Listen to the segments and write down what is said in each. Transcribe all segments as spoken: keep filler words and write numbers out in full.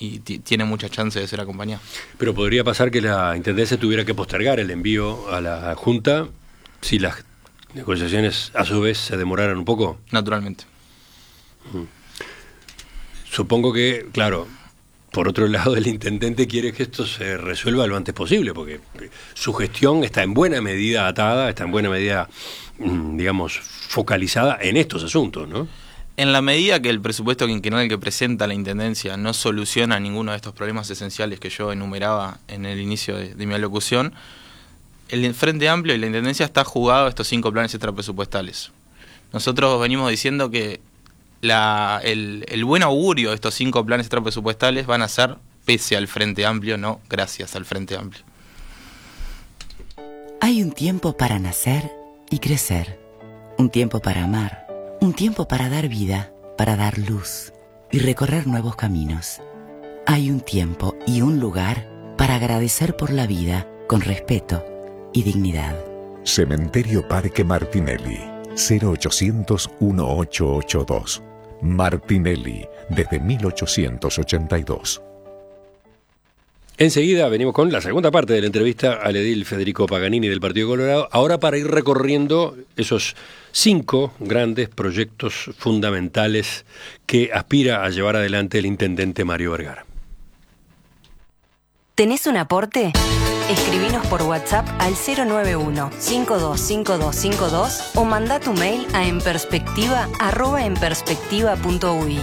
y t- tiene muchas chances de ser acompañado. Pero podría pasar que la Intendencia tuviera que postergar el envío a la Junta si las negociaciones a su vez se demoraran un poco. Naturalmente. Supongo que, claro, por otro lado el intendente quiere que esto se resuelva lo antes posible, porque su gestión está en buena medida atada, está en buena medida, digamos, focalizada en estos asuntos, ¿no? En la medida que el presupuesto quinquenal que presenta la Intendencia no soluciona ninguno de estos problemas esenciales que yo enumeraba en el inicio de, de mi alocución, el Frente Amplio y la Intendencia está jugado a estos cinco planes extrapresupuestales. Nosotros venimos diciendo que la, el, el buen augurio de estos cinco planes extrapresupuestales van a ser pese al Frente Amplio, no gracias al Frente Amplio. Hay un tiempo para nacer y crecer, un tiempo para amar, un tiempo para dar vida, para dar luz y recorrer nuevos caminos. Hay un tiempo y un lugar para agradecer por la vida con respeto y dignidad. Cementerio Parque Martinelli, cero ochocientos dieciocho ochenta y dos. Martinelli, desde mil ochocientos ochenta y dos. Enseguida venimos con la segunda parte de la entrevista al edil Federico Paganini del Partido Colorado, ahora para ir recorriendo esos cinco grandes proyectos fundamentales que aspira a llevar adelante el intendente Mario Vergara. ¿Tenés un aporte? Escribinos por WhatsApp al cero nueve uno, cinco dos cinco dos cinco dos o mandá tu mail a enperspectiva arroba enperspectiva punto u i.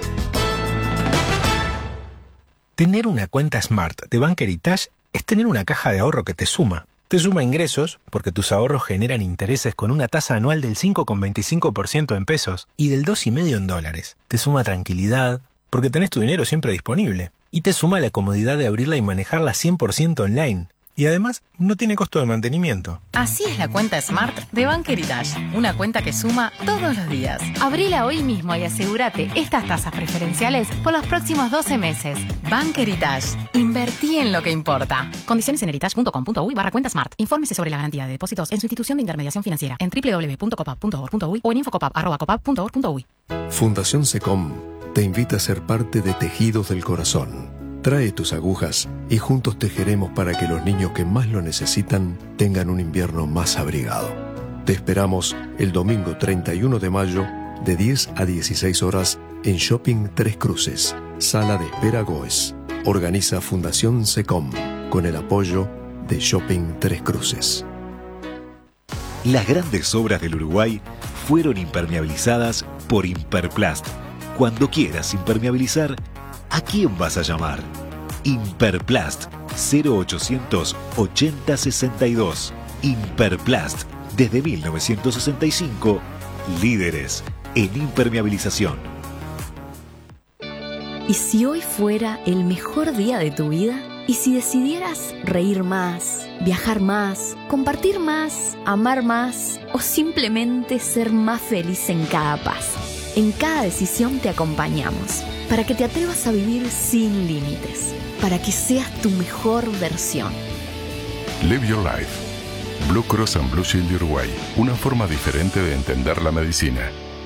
Tener una cuenta Smart de Bank Heritage es tener una caja de ahorro que te suma. Te suma ingresos, porque tus ahorros generan intereses con una tasa anual del cinco coma veinticinco por ciento en pesos y del dos coma cinco por ciento en dólares. Te suma tranquilidad, porque tenés tu dinero siempre disponible. Y te suma la comodidad de abrirla y manejarla cien por ciento online. Y además, no tiene costo de mantenimiento. Así es la cuenta Smart de Bank Heritage. Una cuenta que suma todos los días. Abrila hoy mismo y asegúrate estas tasas preferenciales por los próximos doce meses. Bank Heritage. Invertí en lo que importa. Condiciones en heritage punto com punto u i barra cuenta Smart. Infórmese sobre la garantía de depósitos en su institución de intermediación financiera en doble u doble u doble u punto copap punto org punto u i o en infocopap arroba copap punto org punto u i. Fundación SECOM te invita a ser parte de Tejidos del Corazón. Trae tus agujas y juntos tejeremos para que los niños que más lo necesitan tengan un invierno más abrigado. Te esperamos el domingo treinta y uno de mayo de diez a dieciséis horas en Shopping Tres Cruces, Sala de Espera Goes. Organiza Fundación SECOM con el apoyo de Shopping Tres Cruces. Las grandes obras del Uruguay fueron impermeabilizadas por Imperplast. Cuando quieras impermeabilizar, ¿a quién vas a llamar? Imperplast, cero ochocientos ochenta sesenta y dos. Imperplast, desde mil novecientos sesenta y cinco, líderes en impermeabilización. ¿Y si hoy fuera el mejor día de tu vida? ¿Y si decidieras reír más, viajar más, compartir más, amar más o simplemente ser más feliz en cada paso? En cada decisión te acompañamos, para que te atrevas a vivir sin límites, para que seas tu mejor versión. Live Your Life. Blue Cross and Blue Shield de Uruguay. Una forma diferente de entender la medicina.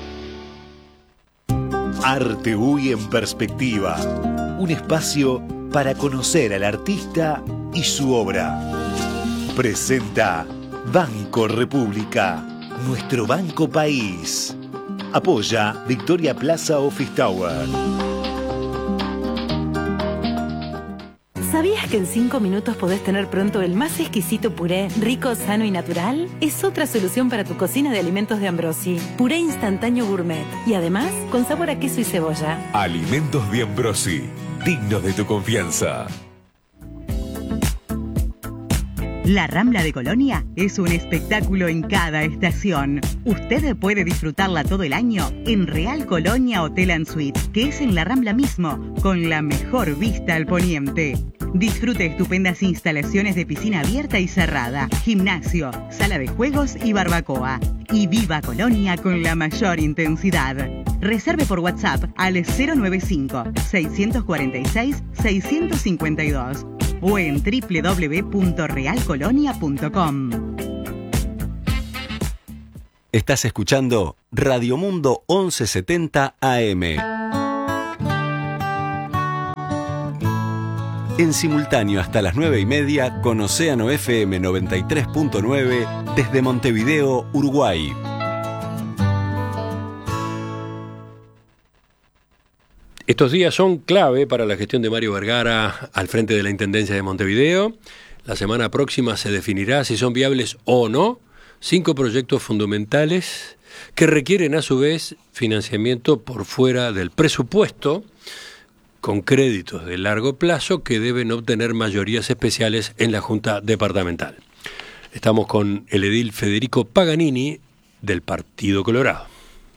Arte U Y en Perspectiva. Un espacio para conocer al artista y su obra. Presenta Banco República, nuestro banco país. Apoya Victoria Plaza Office Tower. ¿Sabías que en cinco minutos podés tener pronto el más exquisito puré, rico, sano y natural? Es otra solución para tu cocina de alimentos de Ambrosi. Puré instantáneo gourmet. Y además, con sabor a queso y cebolla. Alimentos de Ambrosi, dignos de tu confianza. La Rambla de Colonia es un espectáculo en cada estación. Usted puede disfrutarla todo el año en Real Colonia Hotel and Suite, que es en la Rambla mismo, con la mejor vista al poniente. Disfrute estupendas instalaciones de piscina abierta y cerrada, gimnasio, sala de juegos y barbacoa. Y viva Colonia con la mayor intensidad. Reserve por WhatsApp al cero nueve cinco, seis cuatro seis, seis cinco dos o en doble u doble u doble u punto real colonia punto com. Estás escuchando Radio Mundo once setenta A M. En simultáneo hasta las nueve y media con Océano F M noventa y tres punto nueve desde Montevideo, Uruguay. Estos días son clave para la gestión de Mario Vergara al frente de la Intendencia de Montevideo. La semana próxima se definirá si son viables o no cinco proyectos fundamentales que requieren a su vez financiamiento por fuera del presupuesto, con créditos de largo plazo que deben obtener mayorías especiales en la Junta Departamental. Estamos con el edil Federico Paganini del Partido Colorado.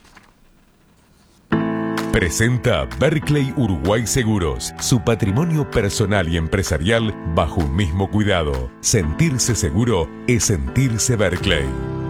Presenta Berkeley Uruguay Seguros, su patrimonio personal y empresarial bajo un mismo cuidado. Sentirse seguro es sentirse Berkeley.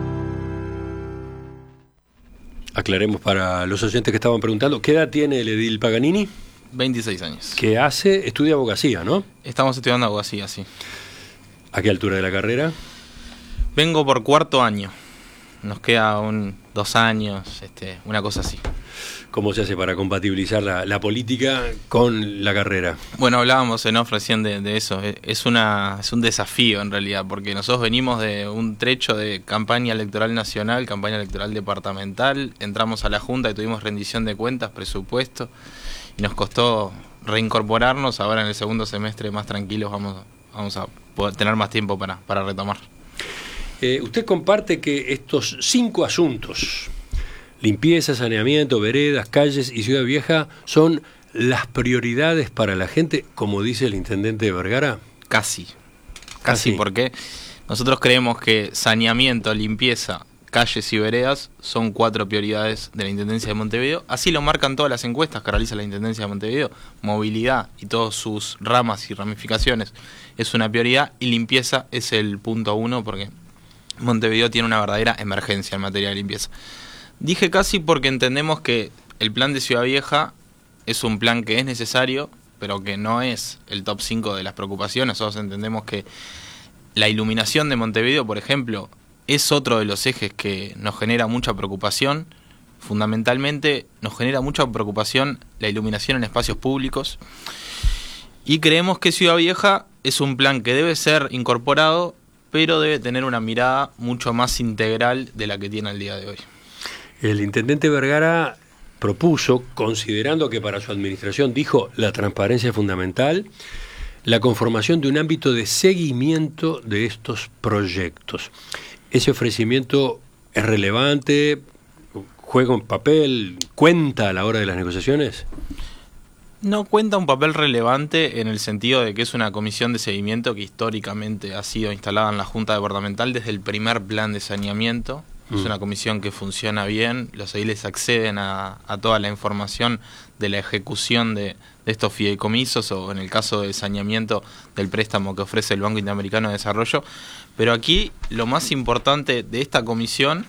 Aclaremos para los oyentes que estaban preguntando, ¿qué edad tiene el edil Paganini? veintiséis años. ¿Qué hace? Estudia abogacía, ¿no? Estamos estudiando abogacía, sí. ¿A qué altura de la carrera? Vengo por cuarto año. Nos queda un dos años, este, una cosa así. ¿Cómo se hace para compatibilizar la, la política con la carrera? Bueno, hablábamos en off recién de, de eso. Es, una, es un desafío en realidad, porque nosotros venimos de un trecho de campaña electoral nacional, campaña electoral departamental, entramos a la Junta y tuvimos rendición de cuentas, presupuesto, y nos costó reincorporarnos. Ahora en el segundo semestre más tranquilos vamos, vamos a poder tener más tiempo para, para retomar. Eh, usted comparte que estos cinco asuntos, limpieza, saneamiento, veredas, calles y Ciudad Vieja, son las prioridades para la gente, como dice el intendente de Vergara. Casi, casi, porque nosotros creemos que saneamiento, limpieza, calles y veredas son cuatro prioridades de la Intendencia de Montevideo. Así lo marcan todas las encuestas que realiza la Intendencia de Montevideo. Movilidad y todas sus ramas y ramificaciones es una prioridad, y limpieza es el punto uno, porque Montevideo tiene una verdadera emergencia en materia de limpieza. Dije casi porque entendemos que el plan de Ciudad Vieja es un plan que es necesario, pero que no es el top cinco de las preocupaciones. Nosotros entendemos que la iluminación de Montevideo, por ejemplo, es otro de los ejes que nos genera mucha preocupación. Fundamentalmente nos genera mucha preocupación la iluminación en espacios públicos. Y creemos que Ciudad Vieja es un plan que debe ser incorporado, pero debe tener una mirada mucho más integral de la que tiene al día de hoy. El intendente Vergara propuso, considerando que para su administración, dijo, la transparencia es fundamental, la conformación de un ámbito de seguimiento de estos proyectos. ¿Ese ofrecimiento es relevante? ¿Juega un papel? ¿Cuenta a la hora de las negociaciones? No cuenta un papel relevante en el sentido de que es una comisión de seguimiento que históricamente ha sido instalada en la Junta Departamental desde el primer plan de saneamiento. Es una comisión que funciona bien, los ediles acceden a, a toda la información de la ejecución de, de estos fideicomisos, o en el caso del saneamiento del préstamo que ofrece el Banco Interamericano de Desarrollo. Pero aquí lo más importante de esta comisión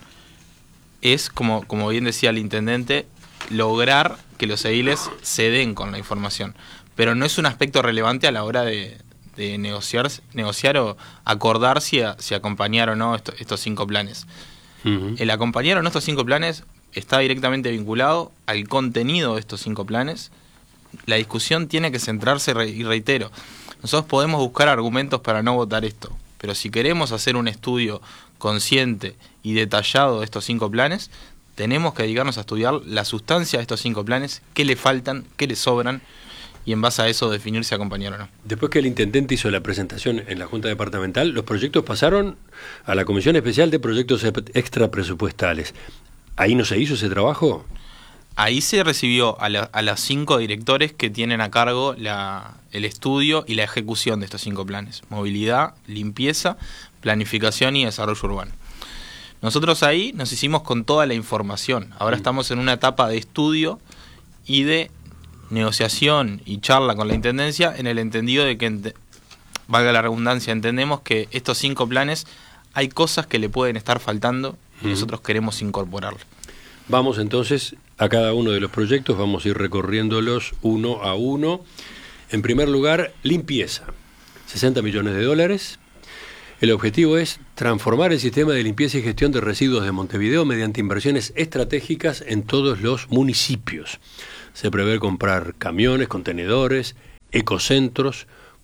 es, como, como bien decía el intendente, lograr que los ediles se den con la información. Pero no es un aspecto relevante a la hora de, de negociar, negociar o acordar si, a, si acompañar o no esto, estos cinco planes. Uh-huh. El acompañar o no estos cinco planes está directamente vinculado al contenido de estos cinco planes. La discusión tiene que centrarse, y reitero, nosotros podemos buscar argumentos para no votar esto, pero si queremos hacer un estudio consciente y detallado de estos cinco planes, tenemos que dedicarnos a estudiar la sustancia de estos cinco planes, qué le faltan, qué le sobran, y en base a eso definir si acompañar o no. Después que el intendente hizo la presentación en la Junta Departamental, los proyectos pasaron a la Comisión Especial de Proyectos Extrapresupuestales. ¿Ahí no se hizo ese trabajo? Ahí se recibió a, la, a los cinco directores que tienen a cargo la, el estudio y la ejecución de estos cinco planes: movilidad, limpieza, planificación y desarrollo urbano. Nosotros ahí nos hicimos con toda la información. Ahora mm. estamos en una etapa de estudio y de negociación y charla con la Intendencia, en el entendido de que, valga la redundancia, entendemos que estos cinco planes hay cosas que le pueden estar faltando y uh-huh. nosotros queremos incorporarlo. Vamos entonces a cada uno de los proyectos, vamos a ir recorriéndolos uno a uno. En primer lugar, limpieza, sesenta millones de dólares. El objetivo es transformar el sistema de limpieza y gestión de residuos de Montevideo mediante inversiones estratégicas en todos los municipios. Se prevé comprar camiones, contenedores, ecocentros,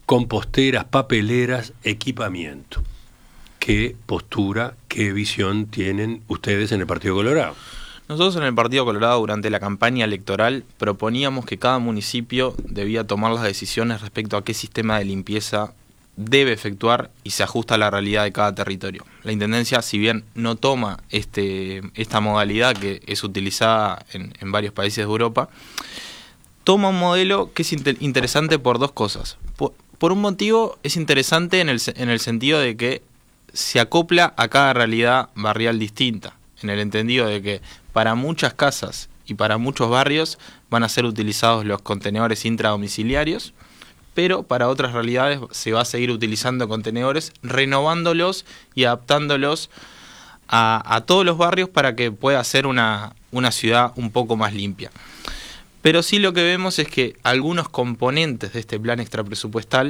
composteras, papeleras, equipamiento. ¿Qué postura, qué visión tienen ustedes en el Partido Colorado? Nosotros en el Partido Colorado, durante la campaña electoral, proponíamos que cada municipio debía tomar las decisiones respecto a qué sistema de limpieza debe efectuar y se ajusta a la realidad de cada territorio. La Intendencia, si bien no toma este, esta modalidad que es utilizada en, en varios países de Europa, toma un modelo que es inter- interesante por dos cosas. Por, por un motivo, es interesante en el, en el sentido de que se acopla a cada realidad barrial distinta, en el entendido de que para muchas casas y para muchos barrios van a ser utilizados los contenedores intradomiciliarios, pero para otras realidades se va a seguir utilizando contenedores, renovándolos y adaptándolos a, a todos los barrios para que pueda ser una, una ciudad un poco más limpia. Pero sí lo que vemos es que algunos componentes de este plan extrapresupuestal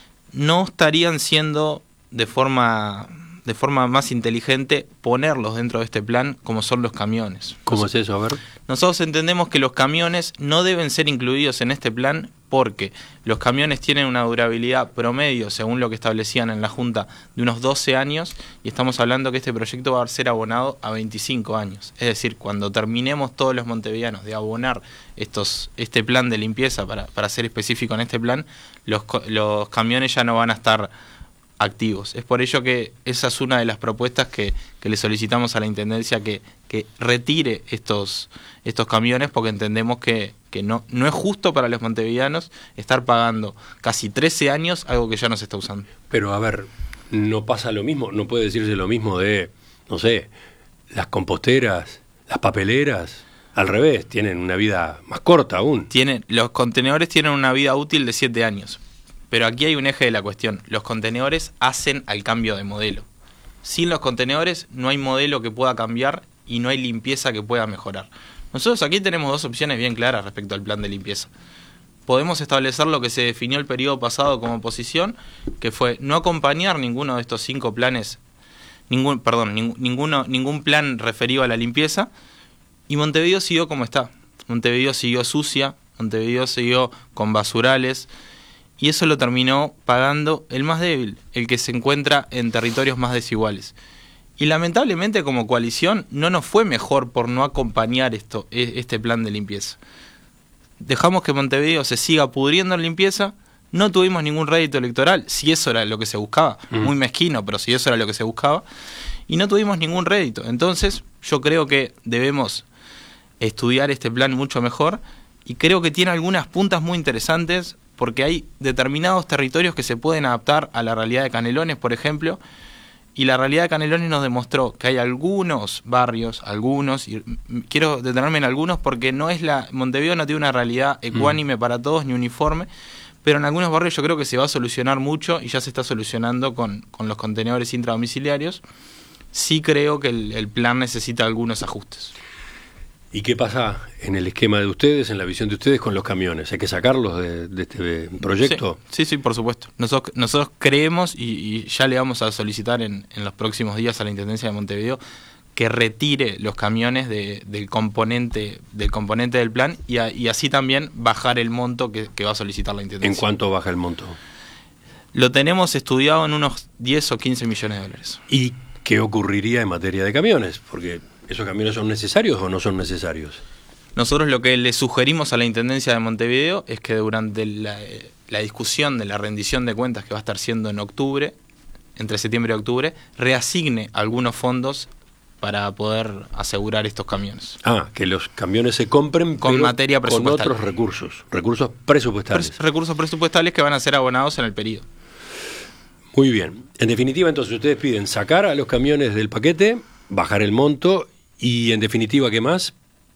no estarían siendo de forma... de forma más inteligente ponerlos dentro de este plan, como son los camiones. ¿Cómo es eso? A ver. Nosotros entendemos que los camiones no deben ser incluidos en este plan porque los camiones tienen una durabilidad promedio, según lo que establecían en la Junta, de unos doce años, y estamos hablando que este proyecto va a ser abonado a veinticinco años. Es decir, cuando terminemos todos los montevideanos de abonar estos este plan de limpieza, para, para ser específico en este plan, los, los camiones ya no van a estar activos. Es por ello que esa es una de las propuestas que, que le solicitamos a la Intendencia, que, que retire estos, estos camiones, porque entendemos que, que no, no es justo para los montevideanos estar pagando casi trece años algo que ya no se está usando. Pero a ver, no pasa lo mismo, no puede decirse lo mismo de, no sé, las composteras, las papeleras. Al revés, tienen una vida más corta aún. Tienen, los contenedores tienen una vida útil de siete años. Pero aquí hay un eje de la cuestión. Los contenedores hacen al cambio de modelo. Sin los contenedores no hay modelo que pueda cambiar y no hay limpieza que pueda mejorar. Nosotros aquí tenemos dos opciones bien claras respecto al plan de limpieza. Podemos establecer lo que se definió el periodo pasado como posición, que fue no acompañar ninguno de estos cinco planes, ningún, perdón, ning, ninguno, ningún plan referido a la limpieza, y Montevideo siguió como está. Montevideo siguió sucia, Montevideo siguió con basurales, y eso lo terminó pagando el más débil, el que se encuentra en territorios más desiguales. Y lamentablemente como coalición no nos fue mejor por no acompañar esto, este plan de limpieza. Dejamos que Montevideo se siga pudriendo en limpieza, no tuvimos ningún rédito electoral, si eso era lo que se buscaba, mm. muy mezquino, pero si eso era lo que se buscaba, y no tuvimos ningún rédito. Entonces yo creo que debemos estudiar este plan mucho mejor, y creo que tiene algunas puntas muy interesantes, porque hay determinados territorios que se pueden adaptar a la realidad de Canelones, por ejemplo, y la realidad de Canelones nos demostró que hay algunos barrios, algunos, y quiero detenerme en algunos porque no es la Montevideo no tiene una realidad ecuánime mm. para todos ni uniforme, pero en algunos barrios yo creo que se va a solucionar mucho y ya se está solucionando con, con los contenedores intradomiciliarios. Sí creo que el, el plan necesita algunos ajustes. ¿Y qué pasa en el esquema de ustedes, en la visión de ustedes con los camiones? ¿Hay que sacarlos de, de este proyecto? Sí, sí, sí, por supuesto. Nosotros, nosotros creemos y, y ya le vamos a solicitar en, en los próximos días a la Intendencia de Montevideo que retire los camiones de, del componente del componente del plan y, a, y así también bajar el monto que, que va a solicitar la Intendencia. ¿En cuánto baja el monto? Lo tenemos estudiado en unos diez o quince millones de dólares. ¿Y qué ocurriría en materia de camiones? Porque ¿esos camiones son necesarios o no son necesarios? Nosotros lo que le sugerimos a la Intendencia de Montevideo es que durante la, la discusión de la rendición de cuentas que va a estar siendo en octubre, entre septiembre y octubre, reasigne algunos fondos para poder asegurar estos camiones. Ah, que los camiones se compren con pero materia presupuestal. Con otros recursos, recursos presupuestales. Pre- recursos presupuestales que van a ser abonados en el periodo. Muy bien. En definitiva, entonces, ustedes piden sacar a los camiones del paquete, bajar el monto y, en definitiva, ¿qué más?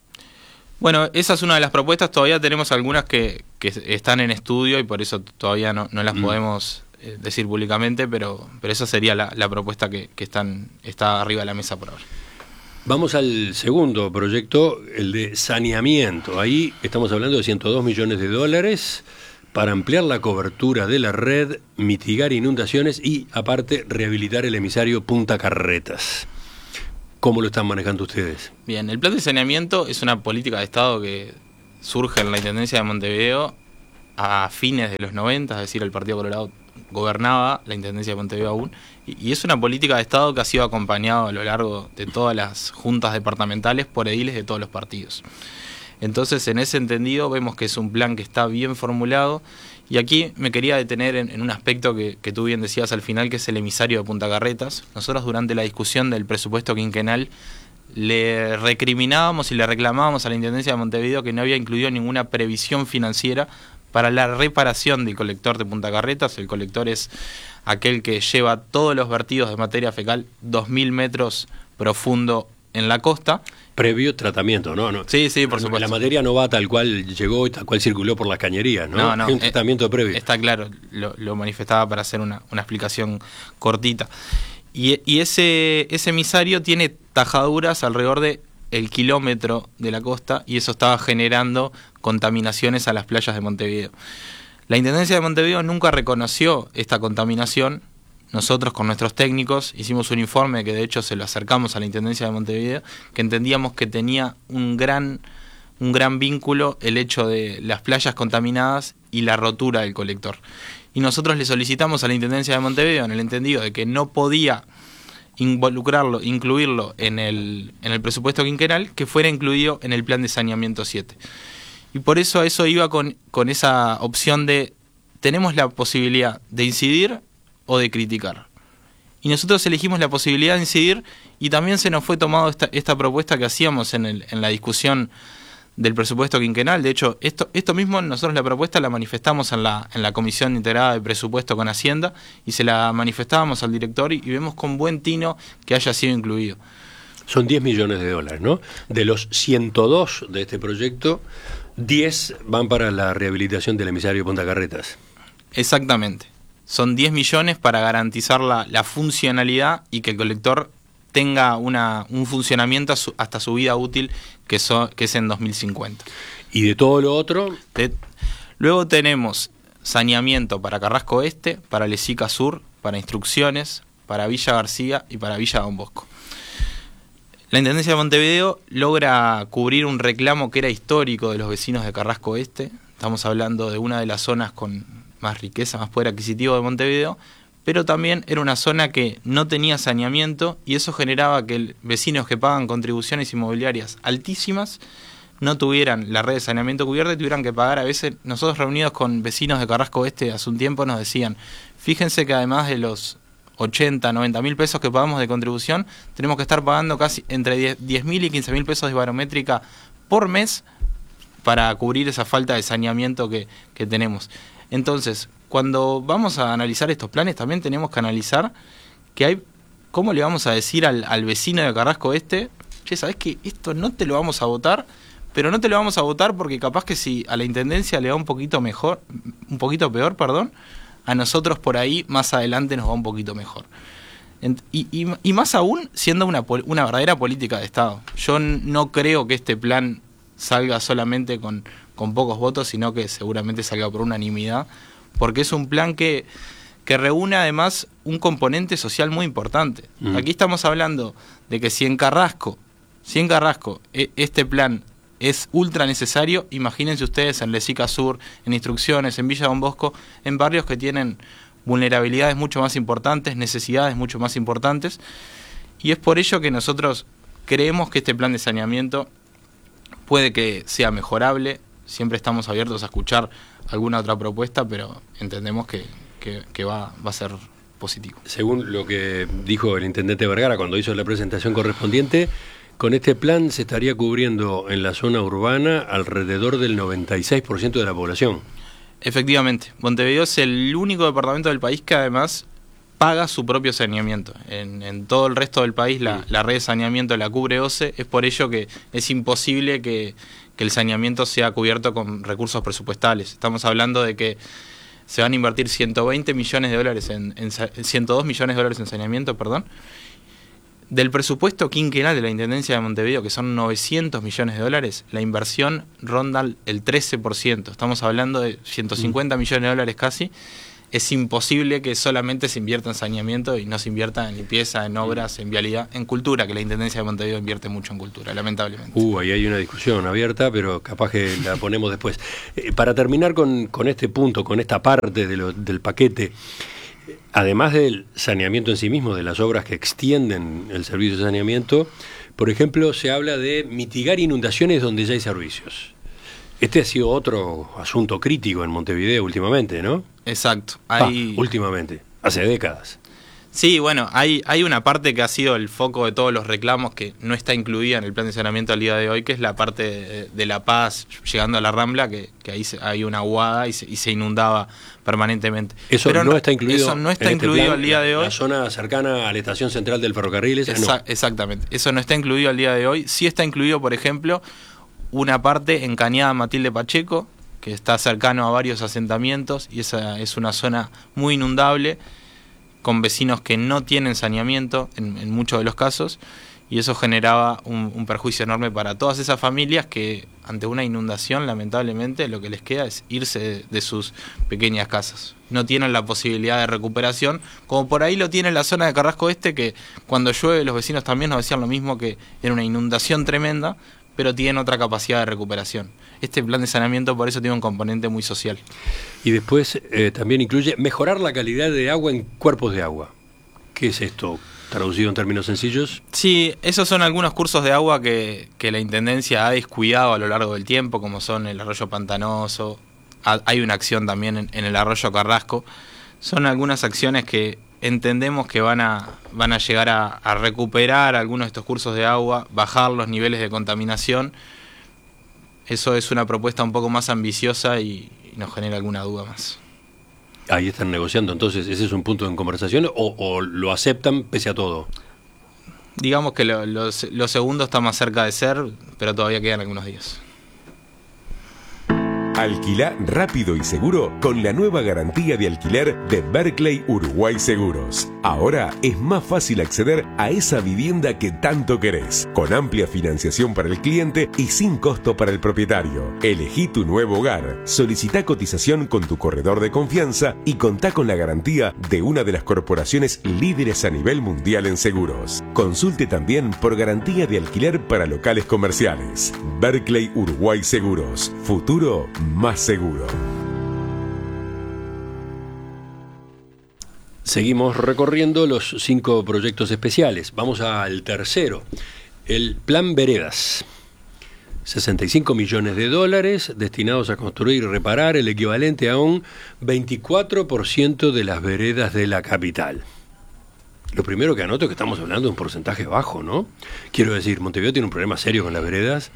Bueno, esa es una de las propuestas. Todavía tenemos algunas que, que están en estudio y por eso todavía no, no las mm. podemos eh, decir públicamente, pero, pero esa sería la, la propuesta que, que están, está arriba de la mesa por ahora. Vamos al segundo proyecto, el de saneamiento. Ahí estamos hablando de ciento dos millones de dólares para ampliar la cobertura de la red, mitigar inundaciones y, aparte, rehabilitar el emisario Punta Carretas. ¿Cómo lo están manejando ustedes? Bien, el plan de saneamiento es una política de Estado que surge en la Intendencia de Montevideo a fines de los noventa, es decir, el Partido Colorado gobernaba la Intendencia de Montevideo aún, y, y es una política de Estado que ha sido acompañado a lo largo de todas las juntas departamentales por ediles de todos los partidos. Entonces, en ese entendido, vemos que es un plan que está bien formulado, y aquí me quería detener en, en un aspecto que, que tú bien decías al final, que es el emisario de Punta Carretas. Nosotros, durante la discusión del presupuesto quinquenal, le recriminábamos y le reclamábamos a la Intendencia de Montevideo que no había incluido ninguna previsión financiera para la reparación del colector de Punta Carretas. El colector es aquel que lleva todos los vertidos de materia fecal dos mil metros profundo en la costa. Previo tratamiento, ¿no? no sí, sí, por supuesto. La materia no va tal cual llegó y tal cual circuló por las cañerías, ¿no? No, no. Es un tratamiento eh, previo. Está claro, lo, lo manifestaba para hacer una, una explicación cortita. Y, y ese, ese emisario tiene tajaduras alrededor de el kilómetro de la costa, y eso estaba generando contaminaciones a las playas de Montevideo. La Intendencia de Montevideo nunca reconoció esta contaminación. Nosotros, con nuestros técnicos, hicimos un informe que de hecho se lo acercamos a la Intendencia de Montevideo, que entendíamos que tenía un gran, un gran vínculo el hecho de las playas contaminadas y la rotura del colector. Y nosotros le solicitamos a la Intendencia de Montevideo, en el entendido de que no podía involucrarlo, incluirlo en el, en el presupuesto quinquenal, que fuera incluido en el plan de saneamiento siete. Y por eso eso iba con, con esa opción de, tenemos la posibilidad de incidir o de criticar. Y nosotros elegimos la posibilidad de incidir, y también se nos fue tomado esta, esta propuesta que hacíamos en, el, en la discusión del presupuesto quinquenal. De hecho, esto, esto mismo, nosotros la propuesta la manifestamos en la, en la Comisión Integrada de Presupuesto con Hacienda, y se la manifestábamos al director, y, y vemos con buen tino que haya sido incluido. Son diez millones de dólares, ¿no? De los ciento dos de este proyecto, diez van para la rehabilitación del emisario Punta Carretas. Exactamente. Son diez millones para garantizar la, la funcionalidad y que el colector tenga una, un funcionamiento su, hasta su vida útil, que, so, que es en dos mil cincuenta. ¿Y de todo lo otro? De, luego tenemos saneamiento para Carrasco Este, para Lesica Sur, para Instrucciones, para Villa García y para Villa Don Bosco. La Intendencia de Montevideo logra cubrir un reclamo que era histórico de los vecinos de Carrasco Este. Estamos hablando de una de las zonas con más riqueza, más poder adquisitivo de Montevideo, pero también era una zona que no tenía saneamiento, y eso generaba que el, vecinos que pagan contribuciones inmobiliarias altísimas no tuvieran la red de saneamiento cubierta y tuvieran que pagar. A veces, nosotros reunidos con vecinos de Carrasco Oeste hace un tiempo nos decían, fíjense que además de los ochenta, noventa mil pesos que pagamos de contribución, tenemos que estar pagando casi entre diez mil y quince mil pesos de barométrica por mes para cubrir esa falta de saneamiento que, que tenemos. Entonces, cuando vamos a analizar estos planes, también tenemos que analizar que hay, ¿cómo le vamos a decir al, al vecino de Carrasco Este? Che, ¿sabés que esto no te lo vamos a votar? Pero no te lo vamos a votar porque capaz que si a la Intendencia le va un poquito mejor, un poquito peor, perdón, a nosotros por ahí más adelante nos va un poquito mejor. Y, y, y más aún siendo una, una verdadera política de Estado. Yo no creo que este plan salga solamente con, con pocos votos, sino que seguramente salga por unanimidad, porque es un plan que, que reúne además un componente social muy importante. Mm. Aquí estamos hablando de que si en Carrasco, si en Carrasco este plan es ultra necesario, imagínense ustedes en Lesica Sur, en Instrucciones, en Villa Don Bosco, en barrios que tienen vulnerabilidades mucho más importantes, necesidades mucho más importantes, y es por ello que nosotros creemos que este plan de saneamiento puede que sea mejorable. Siempre estamos abiertos a escuchar alguna otra propuesta, pero entendemos que, que, que va, va a ser positivo. Según lo que dijo el intendente Vergara cuando hizo la presentación correspondiente, con este plan se estaría cubriendo en la zona urbana alrededor del noventa y seis por ciento de la población. Efectivamente, Montevideo es el único departamento del país que además paga su propio saneamiento. En, en todo el resto del país la, la red de saneamiento la cubre O C E, es por ello que es imposible que, que el saneamiento sea cubierto con recursos presupuestales. Estamos hablando de que se van a invertir ciento veinte millones de dólares en, en ciento dos millones de dólares en saneamiento, perdón. Del presupuesto quinquenal de la Intendencia de Montevideo, que son novecientos millones de dólares, la inversión ronda el trece por ciento. Estamos hablando de ciento cincuenta millones de dólares casi, es imposible que solamente se invierta en saneamiento y no se invierta en limpieza, en obras, en vialidad, en cultura, que la Intendencia de Montevideo invierte mucho en cultura, lamentablemente. Uh, ahí hay una discusión abierta, pero capaz que la ponemos después. Eh, para terminar con, con este punto, con esta parte de lo, del paquete, además del saneamiento en sí mismo, de las obras que extienden el servicio de saneamiento, por ejemplo, se habla de mitigar inundaciones donde ya hay servicios. Este ha sido otro asunto crítico en Montevideo últimamente, ¿no? Exacto. Hay... Ah, últimamente, hace décadas. Sí, bueno, hay, hay una parte que ha sido el foco de todos los reclamos que no está incluida en el plan de saneamiento al día de hoy, que es la parte de, de La Paz, llegando a la Rambla, que, que ahí se, hay una aguada y se, y se inundaba permanentemente. Eso Pero no, no está incluido, eso no está en incluido este plan, al día de hoy. La zona cercana a la estación central del ferrocarril, esa Exa- no. Exactamente, eso no está incluido al día de hoy. Sí está incluido, por ejemplo, una parte en Cañada Matilde Pacheco, que está cercano a varios asentamientos, y esa es una zona muy inundable, con vecinos que no tienen saneamiento en, en muchos de los casos, y eso generaba un, un perjuicio enorme para todas esas familias que ante una inundación, lamentablemente, lo que les queda es irse de, de sus pequeñas casas. No tienen la posibilidad de recuperación, como por ahí lo tiene la zona de Carrasco Este, que cuando llueve los vecinos también nos decían lo mismo, que era una inundación tremenda, pero tienen otra capacidad de recuperación. Este plan de saneamiento por eso tiene un componente muy social. Y después eh, también incluye mejorar la calidad de agua en cuerpos de agua. ¿Qué es esto? Traducido en términos sencillos. Sí, esos son algunos cursos de agua que, que la Intendencia ha descuidado a lo largo del tiempo, como son el Arroyo Pantanoso, hay una acción también en, en el Arroyo Carrasco. Son algunas acciones que entendemos que van a, van a llegar a, a recuperar algunos de estos cursos de agua, bajar los niveles de contaminación. Eso es una propuesta un poco más ambiciosa y, y nos genera alguna duda más. Ahí están negociando, entonces, ¿ese es un punto en conversación o, o lo aceptan pese a todo? Digamos que lo, lo, lo segundo está más cerca de ser, pero todavía quedan algunos días. Alquilá rápido y seguro con la nueva garantía de alquiler de Berkeley Uruguay Seguros. Ahora es más fácil acceder a esa vivienda que tanto querés, con amplia financiación para el cliente y sin costo para el propietario. Elegí tu nuevo hogar, solicita cotización con tu corredor de confianza y contá con la garantía de una de las corporaciones líderes a nivel mundial en seguros. Consulte también por garantía de alquiler para locales comerciales. Berkeley Uruguay Seguros. Futuro más seguro. Seguimos recorriendo los cinco proyectos especiales. Vamos al tercero, el Plan Veredas. sesenta y cinco millones de dólares destinados a construir y reparar el equivalente a un veinticuatro por ciento de las veredas de la capital. Lo primero que anoto es que estamos hablando de un porcentaje bajo, ¿no? Quiero decir, Montevideo tiene un problema serio con las veredas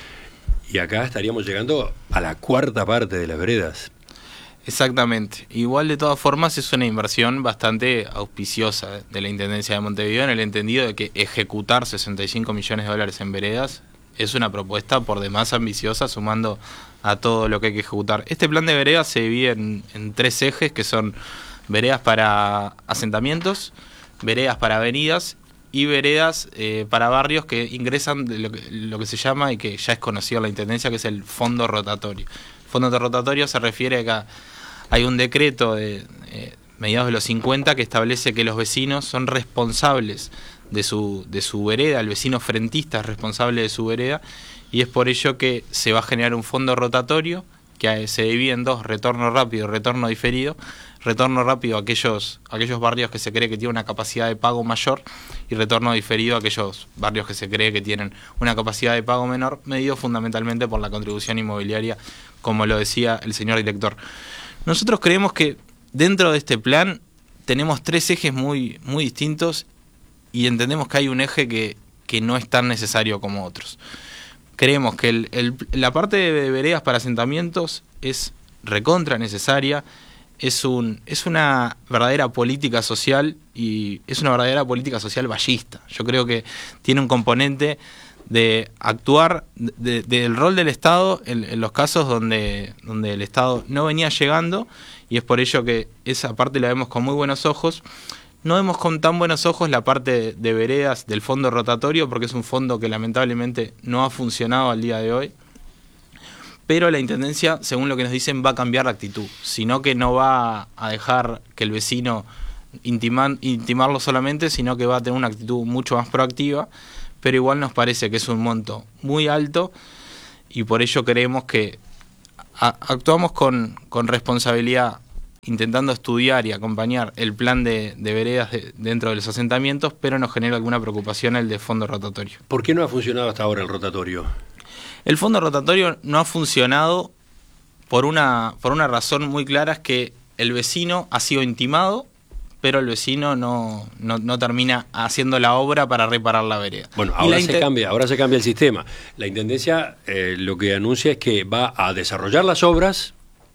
y acá estaríamos llegando a la cuarta parte de las veredas. Exactamente. Igual, de todas formas, es una inversión bastante auspiciosa de la Intendencia de Montevideo, en el entendido de que ejecutar sesenta y cinco millones de dólares en veredas es una propuesta por demás ambiciosa, sumando a todo lo que hay que ejecutar. Este plan de veredas se divide en, en tres ejes, que son veredas para asentamientos, veredas para avenidas y veredas eh, para barrios que ingresan de lo que, lo que se llama, y que ya es conocido en la Intendencia, que es el fondo rotatorio. El fondo rotatorio se refiere a que hay un decreto de eh, mediados de los cincuenta que establece que los vecinos son responsables de su, de su vereda, el vecino frentista es responsable de su vereda, y es por ello que se va a generar un fondo rotatorio que se divide en dos: retorno rápido y retorno diferido. Retorno rápido a aquellos, aquellos barrios que se cree que tienen una capacidad de pago mayor, y retorno diferido a aquellos barrios que se cree que tienen una capacidad de pago menor, medido fundamentalmente por la contribución inmobiliaria, como lo decía el señor director. Nosotros creemos que dentro de este plan tenemos tres ejes muy, muy distintos, y entendemos que hay un eje que, que no es tan necesario como otros. Creemos que el, el, la parte de veredas para asentamientos es recontra necesaria. Es, un, es una verdadera política social, y es una verdadera política social vallista. Yo creo que tiene un componente de actuar de, de, del rol del Estado en, en los casos donde, donde el Estado no venía llegando, y es por ello que esa parte la vemos con muy buenos ojos. No vemos con tan buenos ojos la parte de, de veredas del fondo rotatorio, porque es un fondo que lamentablemente no ha funcionado al día de hoy. pero la Intendencia, según lo que nos dicen, va a cambiar la actitud, sino que no va a dejar que el vecino intiman, intimarlo solamente, sino que va a tener una actitud mucho más proactiva, pero igual nos parece que es un monto muy alto y por ello creemos que a, actuamos con, con responsabilidad, intentando estudiar y acompañar el plan de, de veredas de, dentro de los asentamientos, pero nos genera alguna preocupación el de fondo rotatorio. ¿Por qué no ha funcionado hasta ahora el rotatorio? El fondo rotatorio no ha funcionado por una, por una razón muy clara, es que el vecino ha sido intimado, pero el vecino no, no, no termina haciendo la obra para reparar la vereda. Bueno, ahora se inter... cambia, ahora se cambia el sistema. La Intendencia eh, lo que anuncia es que va a desarrollar las obras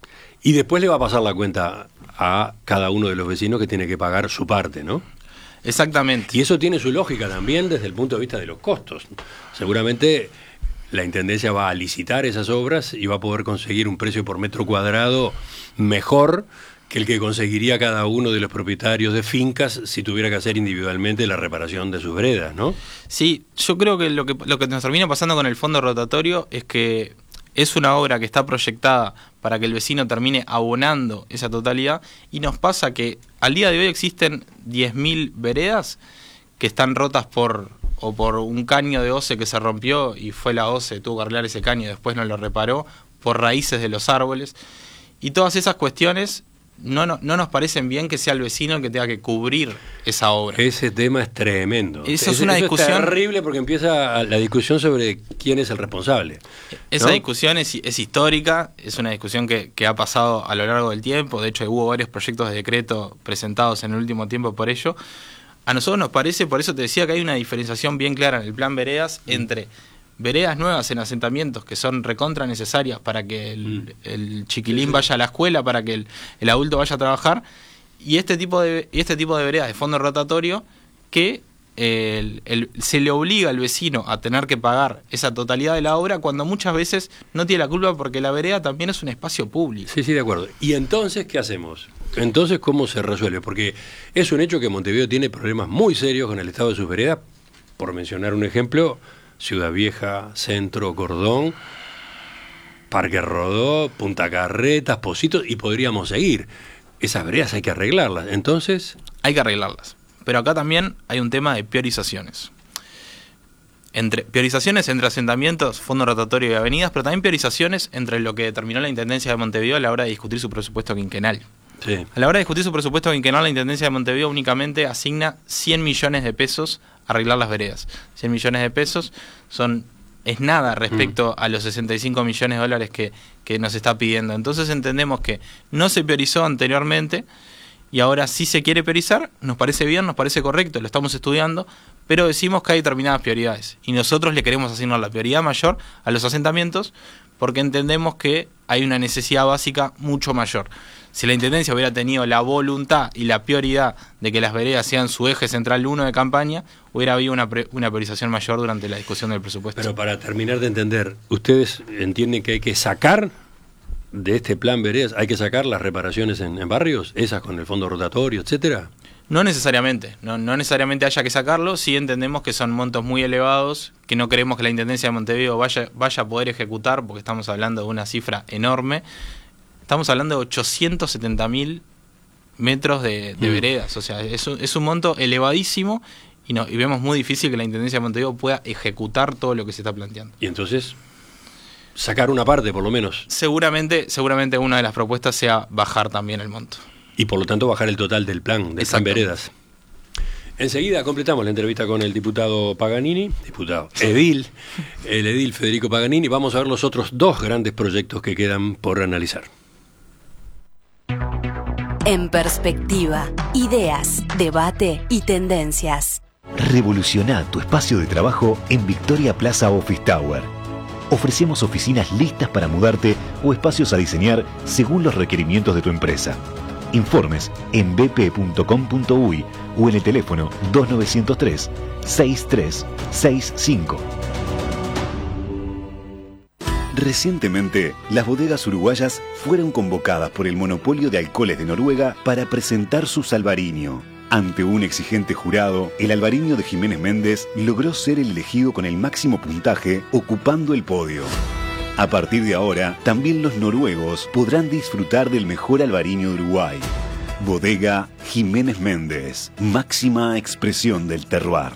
y después le va a pasar la cuenta a cada uno de los vecinos que tiene que pagar su parte, ¿no? Exactamente. Y eso tiene su lógica también desde el punto de vista de los costos. Seguramente la Intendencia va a licitar esas obras y va a poder conseguir un precio por metro cuadrado mejor que el que conseguiría cada uno de los propietarios de fincas si tuviera que hacer individualmente la reparación de sus veredas, ¿no? Sí, yo creo que lo que, lo que nos termina pasando con el fondo rotatorio es que es una obra que está proyectada para que el vecino termine abonando esa totalidad, y nos pasa que al día de hoy existen diez mil veredas que están rotas por o por un caño de OCE que se rompió y fue la OCE, tuvo que arreglar ese caño y después no lo reparó, por raíces de los árboles, y todas esas cuestiones no, no, no nos parecen bien que sea el vecino el que tenga que cubrir esa obra. Ese tema es tremendo. Eso es una eso discusión es terrible porque empieza la discusión sobre quién es el responsable. Esa ¿no? discusión es, es histórica, es una discusión que, que ha pasado a lo largo del tiempo. De hecho, hubo varios proyectos de decreto presentados en el último tiempo por ello. A nosotros nos parece, por eso te decía que hay una diferenciación bien clara en el plan veredas mm. entre veredas nuevas en asentamientos que son recontra necesarias para que el, mm. el chiquilín vaya a la escuela, para que el, el adulto vaya a trabajar, y este tipo de y este tipo de veredas de fondo rotatorio que el, el, se le obliga al vecino a tener que pagar esa totalidad de la obra cuando muchas veces no tiene la culpa, porque la vereda también es un espacio público. Sí, sí, de acuerdo. ¿Y entonces qué hacemos? Entonces, ¿cómo se resuelve? Porque es un hecho que Montevideo tiene problemas muy serios con el estado de sus veredas. Por mencionar un ejemplo, Ciudad Vieja, Centro, Cordón, Parque Rodó, Punta Carretas, Positos, y podríamos seguir. Esas veredas hay que arreglarlas. Entonces... Hay que arreglarlas. Pero acá también hay un tema de priorizaciones. Entre priorizaciones entre asentamientos, fondo rotatorio y avenidas, pero también priorizaciones entre lo que determinó la Intendencia de Montevideo a la hora de discutir su presupuesto quinquenal. Sí. A la hora de discutir su presupuesto quinquenal, la Intendencia de Montevideo únicamente asigna cien millones de pesos a arreglar las veredas. cien millones de pesos son es nada respecto mm. a los sesenta y cinco millones de dólares que, que nos está pidiendo. Entonces entendemos que no se priorizó anteriormente y ahora sí se quiere priorizar. Nos parece bien, nos parece correcto, lo estamos estudiando, pero decimos que hay determinadas prioridades y nosotros le queremos asignar la prioridad mayor a los asentamientos porque entendemos que hay una necesidad básica mucho mayor. Si la Intendencia hubiera tenido la voluntad y la prioridad de que las veredas sean su eje central uno de campaña, hubiera habido una, pre, una priorización mayor durante la discusión del presupuesto. Pero para terminar de entender, ¿ustedes entienden que hay que sacar de este plan veredas, hay que sacar las reparaciones en, en barrios, esas con el fondo rotatorio, etcétera? No necesariamente, no, no necesariamente haya que sacarlo, sí entendemos que son montos muy elevados, que no queremos que la Intendencia de Montevideo vaya, vaya a poder ejecutar, porque estamos hablando de una cifra enorme. Estamos hablando de ochocientos setenta mil metros de, de mm. veredas, o sea, es un, es un monto elevadísimo y, no, y vemos muy difícil que la Intendencia de Montevideo pueda ejecutar todo lo que se está planteando. Y entonces, sacar una parte por lo menos. Seguramente, seguramente una de las propuestas sea bajar también el monto. Y por lo tanto bajar el total del plan, del plan veredas. Enseguida completamos la entrevista con el diputado Paganini, diputado edil, el edil Federico Paganini. Vamos a ver los otros dos grandes proyectos que quedan por analizar. En perspectiva, ideas, debate y tendencias. Revoluciona tu espacio de trabajo en Victoria Plaza Office Tower. Ofrecemos oficinas listas para mudarte o espacios a diseñar según los requerimientos de tu empresa. Informes en b p punto com punto u y o en el teléfono dos nueve cero tres, seis tres seis cinco. Recientemente, las bodegas uruguayas fueron convocadas por el Monopolio de Alcoholes de Noruega para presentar su Albariño. Ante un exigente jurado, el Albariño de Jiménez Méndez logró ser el elegido con el máximo puntaje, ocupando el podio. A partir de ahora, también los noruegos podrán disfrutar del mejor albariño de Uruguay. Bodega Jiménez Méndez, máxima expresión del terroir.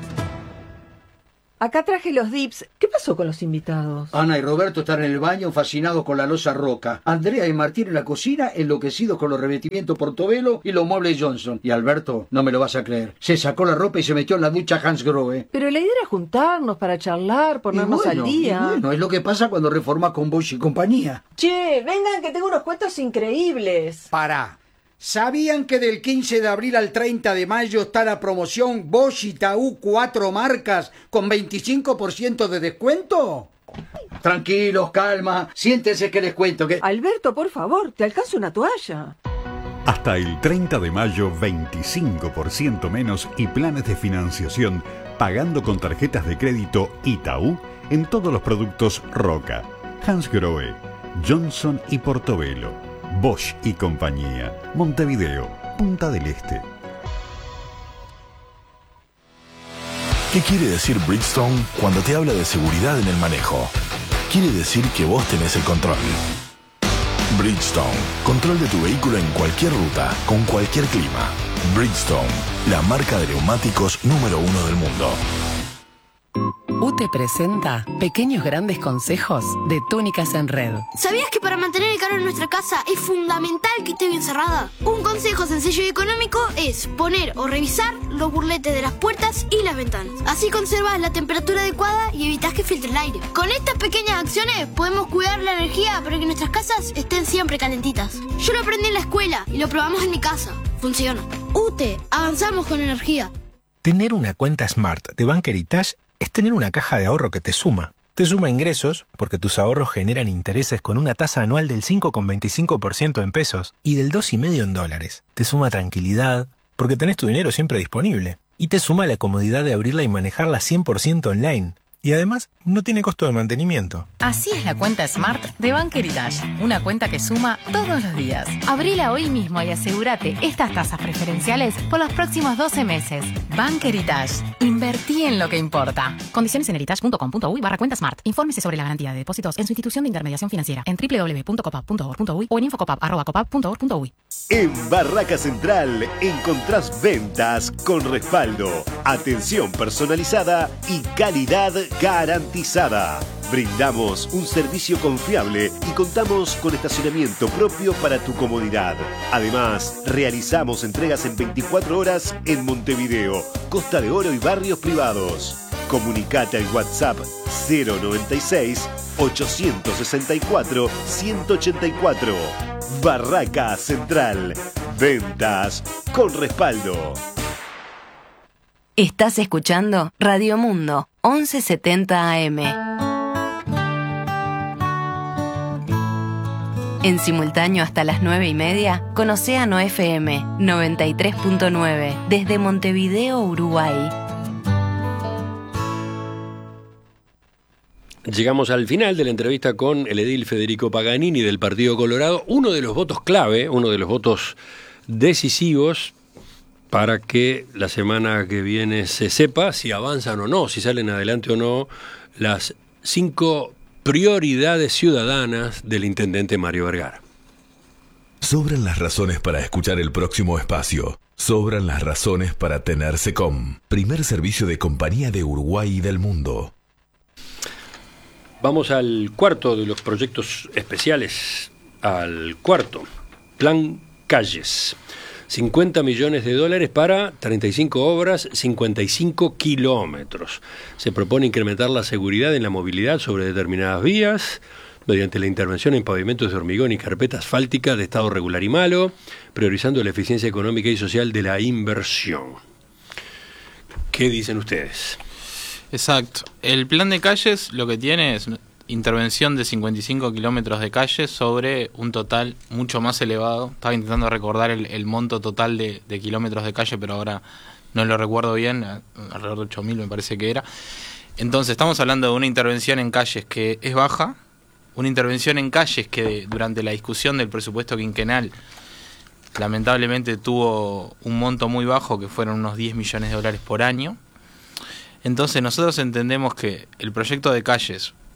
Acá traje los dips. ¿Qué pasó con los invitados? Ana y Roberto están en el baño fascinados con la loza Roca. Andrea y Martín en la cocina enloquecidos con los revestimientos Portobello y los muebles Johnson. Y Alberto, no me lo vas a creer, se sacó la ropa y se metió en la ducha Hans Grohe. Pero la idea era juntarnos para charlar, ponernos bueno, al día. Y bueno, es lo que pasa cuando reformas con Bosch y compañía. Che, vengan que tengo unos cuentos increíbles. Pará. ¿Sabían que del quince de abril al treinta de mayo está la promoción Bosch y Taú cuatro marcas con veinticinco por ciento de descuento? Tranquilos, calma, siéntense que les cuento que... Alberto, por favor, te alcanzo una toalla. Hasta el treinta de mayo, veinticinco por ciento menos y planes de financiación pagando con tarjetas de crédito Itaú en todos los productos Roca, Hans Grohe, Johnson y Portobello. Bosch y compañía. Montevideo, Punta del Este. ¿Qué quiere decir Bridgestone cuando te habla de seguridad en el manejo? Quiere decir que vos tenés el control. Bridgestone, control de tu vehículo en cualquier ruta, con cualquier clima. Bridgestone, la marca de neumáticos número uno del mundo. U T E presenta Pequeños Grandes Consejos de Túnicas en Red. ¿Sabías que para mantener el calor en nuestra casa es fundamental que esté bien cerrada? Un consejo sencillo y económico es poner o revisar los burletes de las puertas y las ventanas. Así conservas la temperatura adecuada y evitas que filtre el aire. Con estas pequeñas acciones podemos cuidar la energía para que nuestras casas estén siempre calentitas. Yo lo aprendí en la escuela y lo probamos en mi casa. Funciona. U T E, avanzamos con energía. Tener una cuenta Smart de Bank Heritage es tener una caja de ahorro que te suma. Te suma ingresos, porque tus ahorros generan intereses con una tasa anual del cinco coma veinticinco por ciento en pesos y del dos coma cinco por ciento en dólares. Te suma tranquilidad, porque tenés tu dinero siempre disponible. Y te suma la comodidad de abrirla y manejarla cien por ciento online. Y además, no tiene costo de mantenimiento. Así es la cuenta Smart de Bank Heritage, una cuenta que suma todos los días. Abrila hoy mismo y asegúrate estas tasas preferenciales por los próximos doce meses. Bank Heritage, invertí en lo que importa. Condiciones en heritage.com.uy barra cuenta Smart. Infórmese sobre la garantía de depósitos en su institución de intermediación financiera en doble u doble u doble u punto copap punto org punto uy o en infocopap arroba copap punto org punto uy. En Barraca Central encontrás ventas con respaldo, atención personalizada y calidad garantizada. Brindamos un servicio confiable y contamos con estacionamiento propio para tu comodidad. Además, realizamos entregas en veinticuatro horas en Montevideo, Costa de Oro y barrios privados. Comunicate al WhatsApp cero noventa y seis, ochocientos sesenta y cuatro, ciento ochenta y cuatro. Barraca Central. Ventas con respaldo. Estás escuchando Radio Mundo, once setenta A M. En simultáneo hasta las nueve y media, con Océano F M noventa y tres punto nueve, desde Montevideo, Uruguay. Llegamos al final de la entrevista con el edil Federico Paganini del Partido Colorado, uno de los votos clave, uno de los votos decisivos para que la semana que viene se sepa si avanzan o no, si salen adelante o no las cinco prioridades ciudadanas del intendente Mario Vergara. Sobran las razones para escuchar el próximo espacio. Sobran las razones para tener SECOM, primer servicio de compañía de Uruguay y del mundo. Vamos al cuarto de los proyectos especiales, al cuarto, Plan Calles. cincuenta millones de dólares para treinta y cinco obras, cincuenta y cinco kilómetros. Se propone incrementar la seguridad en la movilidad sobre determinadas vías mediante la intervención en pavimentos de hormigón y carpeta asfáltica de estado regular y malo, priorizando la eficiencia económica y social de la inversión. ¿Qué dicen ustedes? Exacto. El plan de calles lo que tiene es intervención de cincuenta y cinco kilómetros de calles sobre un total mucho más elevado. Estaba intentando recordar el, el monto total de, de kilómetros de calle, pero ahora no lo recuerdo bien, alrededor de ocho mil me parece que era. Entonces estamos hablando de una intervención en calles que es baja, una intervención en calles que durante la discusión del presupuesto quinquenal lamentablemente tuvo un monto muy bajo, que fueron unos diez millones de dólares por año. Entonces nosotros entendemos que el proyecto de calles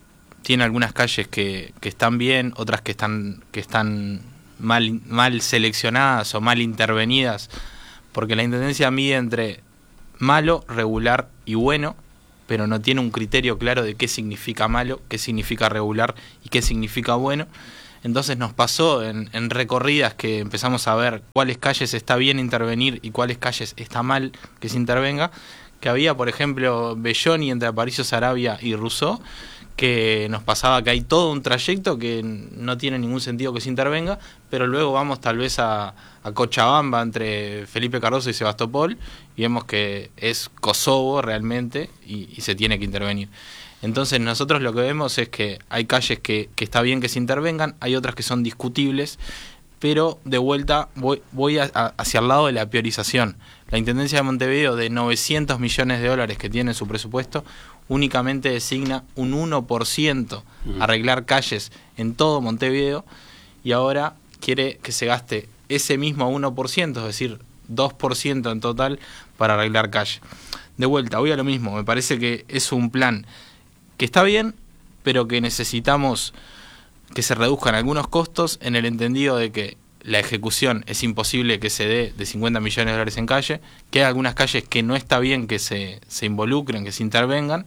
tiene algunas calles que, que están bien, otras que están, que están mal, mal seleccionadas o mal intervenidas, porque la Intendencia mide entre malo, regular y bueno, pero no tiene un criterio claro de qué significa malo, qué significa regular y qué significa bueno. Entonces nos pasó en, en recorridas que empezamos a ver cuáles calles está bien intervenir y cuáles calles está mal que se intervenga, que había, por ejemplo, Belloni entre Aparicio Saravia y Rousseau, que nos pasaba que hay todo un trayecto que no tiene ningún sentido que se intervenga, pero luego vamos tal vez a, a Cochabamba entre Felipe Cardoso y Sebastopol y vemos que es Kosovo realmente y, y se tiene que intervenir. Entonces nosotros lo que vemos es que hay calles que, que está bien que se intervengan, hay otras que son discutibles, pero de vuelta voy, voy a, a, hacia el lado de la priorización. La Intendencia de Montevideo, de novecientos millones de dólares que tiene en su presupuesto, únicamente designa un uno por ciento a arreglar calles en todo Montevideo, y ahora quiere que se gaste ese mismo uno por ciento, es decir, dos por ciento en total para arreglar calles. De vuelta, voy a lo mismo, me parece que es un plan que está bien, pero que necesitamos que se reduzcan algunos costos, en el entendido de que la ejecución es imposible que se dé de cincuenta millones de dólares en calle, que hay algunas calles que no está bien que se, se involucren, que se intervengan,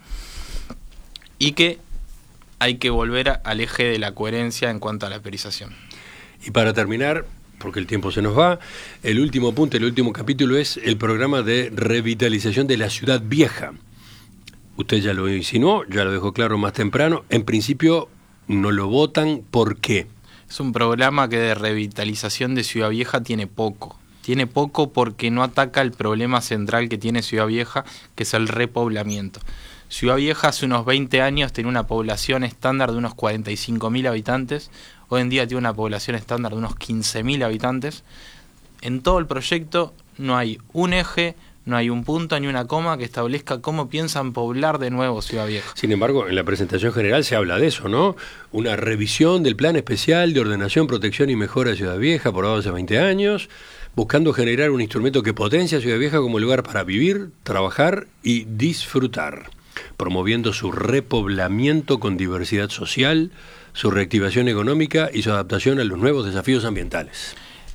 y que hay que volver a, al eje de la coherencia en cuanto a la priorización. Y para terminar, porque el tiempo se nos va, el último punto, el último capítulo es el programa de revitalización de la ciudad vieja. Usted ya lo insinuó, ya lo dejó claro más temprano. En principio no lo votan, ¿por qué? Es un programa que de revitalización de Ciudad Vieja tiene poco. Tiene poco porque no ataca el problema central que tiene Ciudad Vieja, que es el repoblamiento. Ciudad Vieja hace unos veinte años tenía una población estándar de unos cuarenta y cinco mil habitantes. Hoy en día tiene una población estándar de unos quince mil habitantes. En todo el proyecto no hay un eje, no hay un punto ni una coma que establezca cómo piensan poblar de nuevo Ciudad Vieja. Sin embargo, en la presentación general se habla de eso, ¿no? Una revisión del Plan Especial de Ordenación, Protección y Mejora de Ciudad Vieja, aprobado hace veinte años, buscando generar un instrumento que potencie a Ciudad Vieja como lugar para vivir, trabajar y disfrutar, promoviendo su repoblamiento con diversidad social, su reactivación económica y su adaptación a los nuevos desafíos ambientales.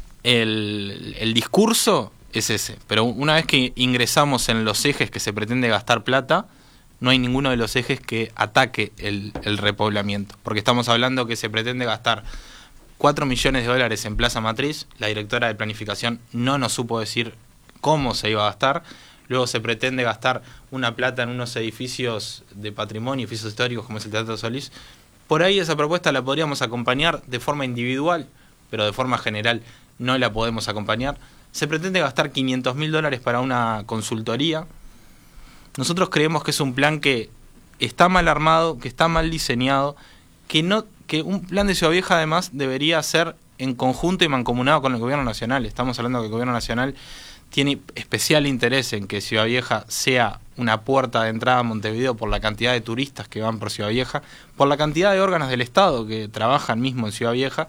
El, el discurso es ese, pero una vez que ingresamos en los ejes que se pretende gastar plata, no hay ninguno de los ejes que ataque el, el repoblamiento, porque estamos hablando que se pretende gastar cuatro millones de dólares en Plaza Matriz. La directora de planificación no nos supo decir cómo se iba a gastar. Luego se pretende gastar una plata en unos edificios de patrimonio, edificios históricos como es el Teatro Solís. Por ahí esa propuesta la podríamos acompañar de forma individual, pero de forma general no la podemos acompañar. Se pretende gastar quinientos mil dólares para una consultoría. Nosotros creemos que es un plan que está mal armado, que está mal diseñado, que no, que un plan de Ciudad Vieja además debería ser en conjunto y mancomunado con el Gobierno Nacional. Estamos hablando que el Gobierno Nacional tiene especial interés en que Ciudad Vieja sea una puerta de entrada a Montevideo por la cantidad de turistas que van por Ciudad Vieja, por la cantidad de órganos del Estado que trabajan mismo en Ciudad Vieja,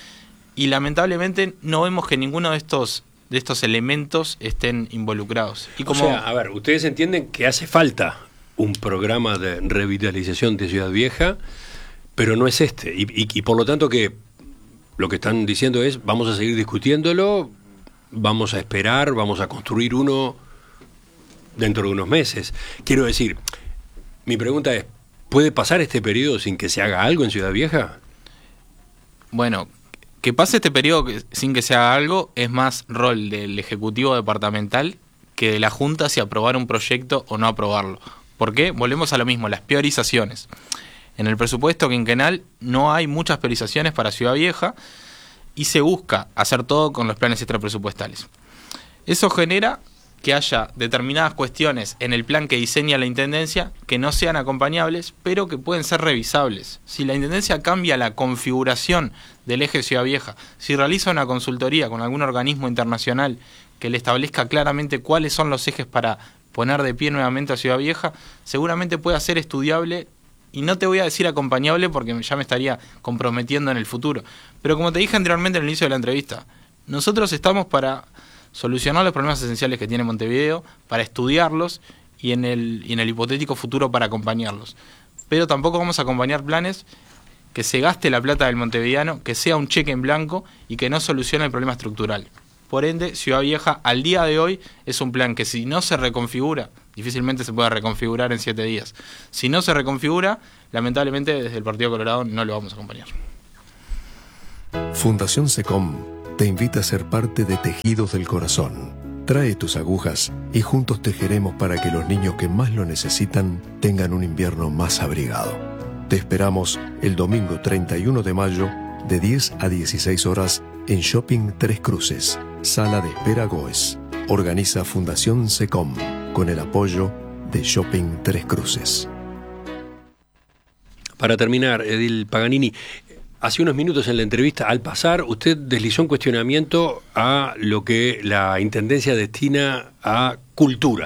y lamentablemente no vemos que ninguno de estos de estos elementos estén involucrados. Y como... O sea, a ver, ustedes entienden que hace falta un programa de revitalización de Ciudad Vieja, pero no es este, y, y, y por lo tanto que lo que están diciendo es, vamos a seguir discutiéndolo, vamos a esperar, vamos a construir uno dentro de unos meses. Quiero decir, mi pregunta es, ¿puede pasar este periodo sin que se haga algo en Ciudad Vieja? Bueno, que pase este periodo sin que se haga algo es más rol del Ejecutivo Departamental que de la Junta si aprobar un proyecto o no aprobarlo. ¿Por qué? Volvemos a lo mismo, las priorizaciones. En el presupuesto quinquenal no hay muchas priorizaciones para Ciudad Vieja y se busca hacer todo con los planes extrapresupuestales. Eso genera que haya determinadas cuestiones en el plan que diseña la Intendencia que no sean acompañables, pero que pueden ser revisables. Si la Intendencia cambia la configuración del eje Ciudad Vieja, si realiza una consultoría con algún organismo internacional que le establezca claramente cuáles son los ejes para poner de pie nuevamente a Ciudad Vieja, seguramente pueda ser estudiable, y no te voy a decir acompañable porque ya me estaría comprometiendo en el futuro. Pero como te dije anteriormente al inicio de la entrevista, nosotros estamos para solucionar los problemas esenciales que tiene Montevideo, para estudiarlos y en el, y en el hipotético futuro para acompañarlos. pero tampoco vamos a acompañar planes que se gaste la plata del montevideano, que sea un cheque en blanco y que no solucione el problema estructural. Por ende, Ciudad Vieja al día de hoy es un plan que si no se reconfigura, difícilmente se puede reconfigurar en siete días. Si no se reconfigura, lamentablemente desde el Partido Colorado no lo vamos a acompañar. Fundación SECOM te invita a ser parte de Tejidos del Corazón. Trae tus agujas y juntos tejeremos para que los niños que más lo necesitan tengan un invierno más abrigado. Te esperamos el domingo treinta y uno de mayo de diez a dieciséis horas en Shopping Tres Cruces, Sala de Espera Goes. Organiza Fundación SECOM con el apoyo de Shopping Tres Cruces. Para terminar, Edil Paganini, hace unos minutos en la entrevista, al pasar, usted deslizó un cuestionamiento a lo que la Intendencia destina a cultura.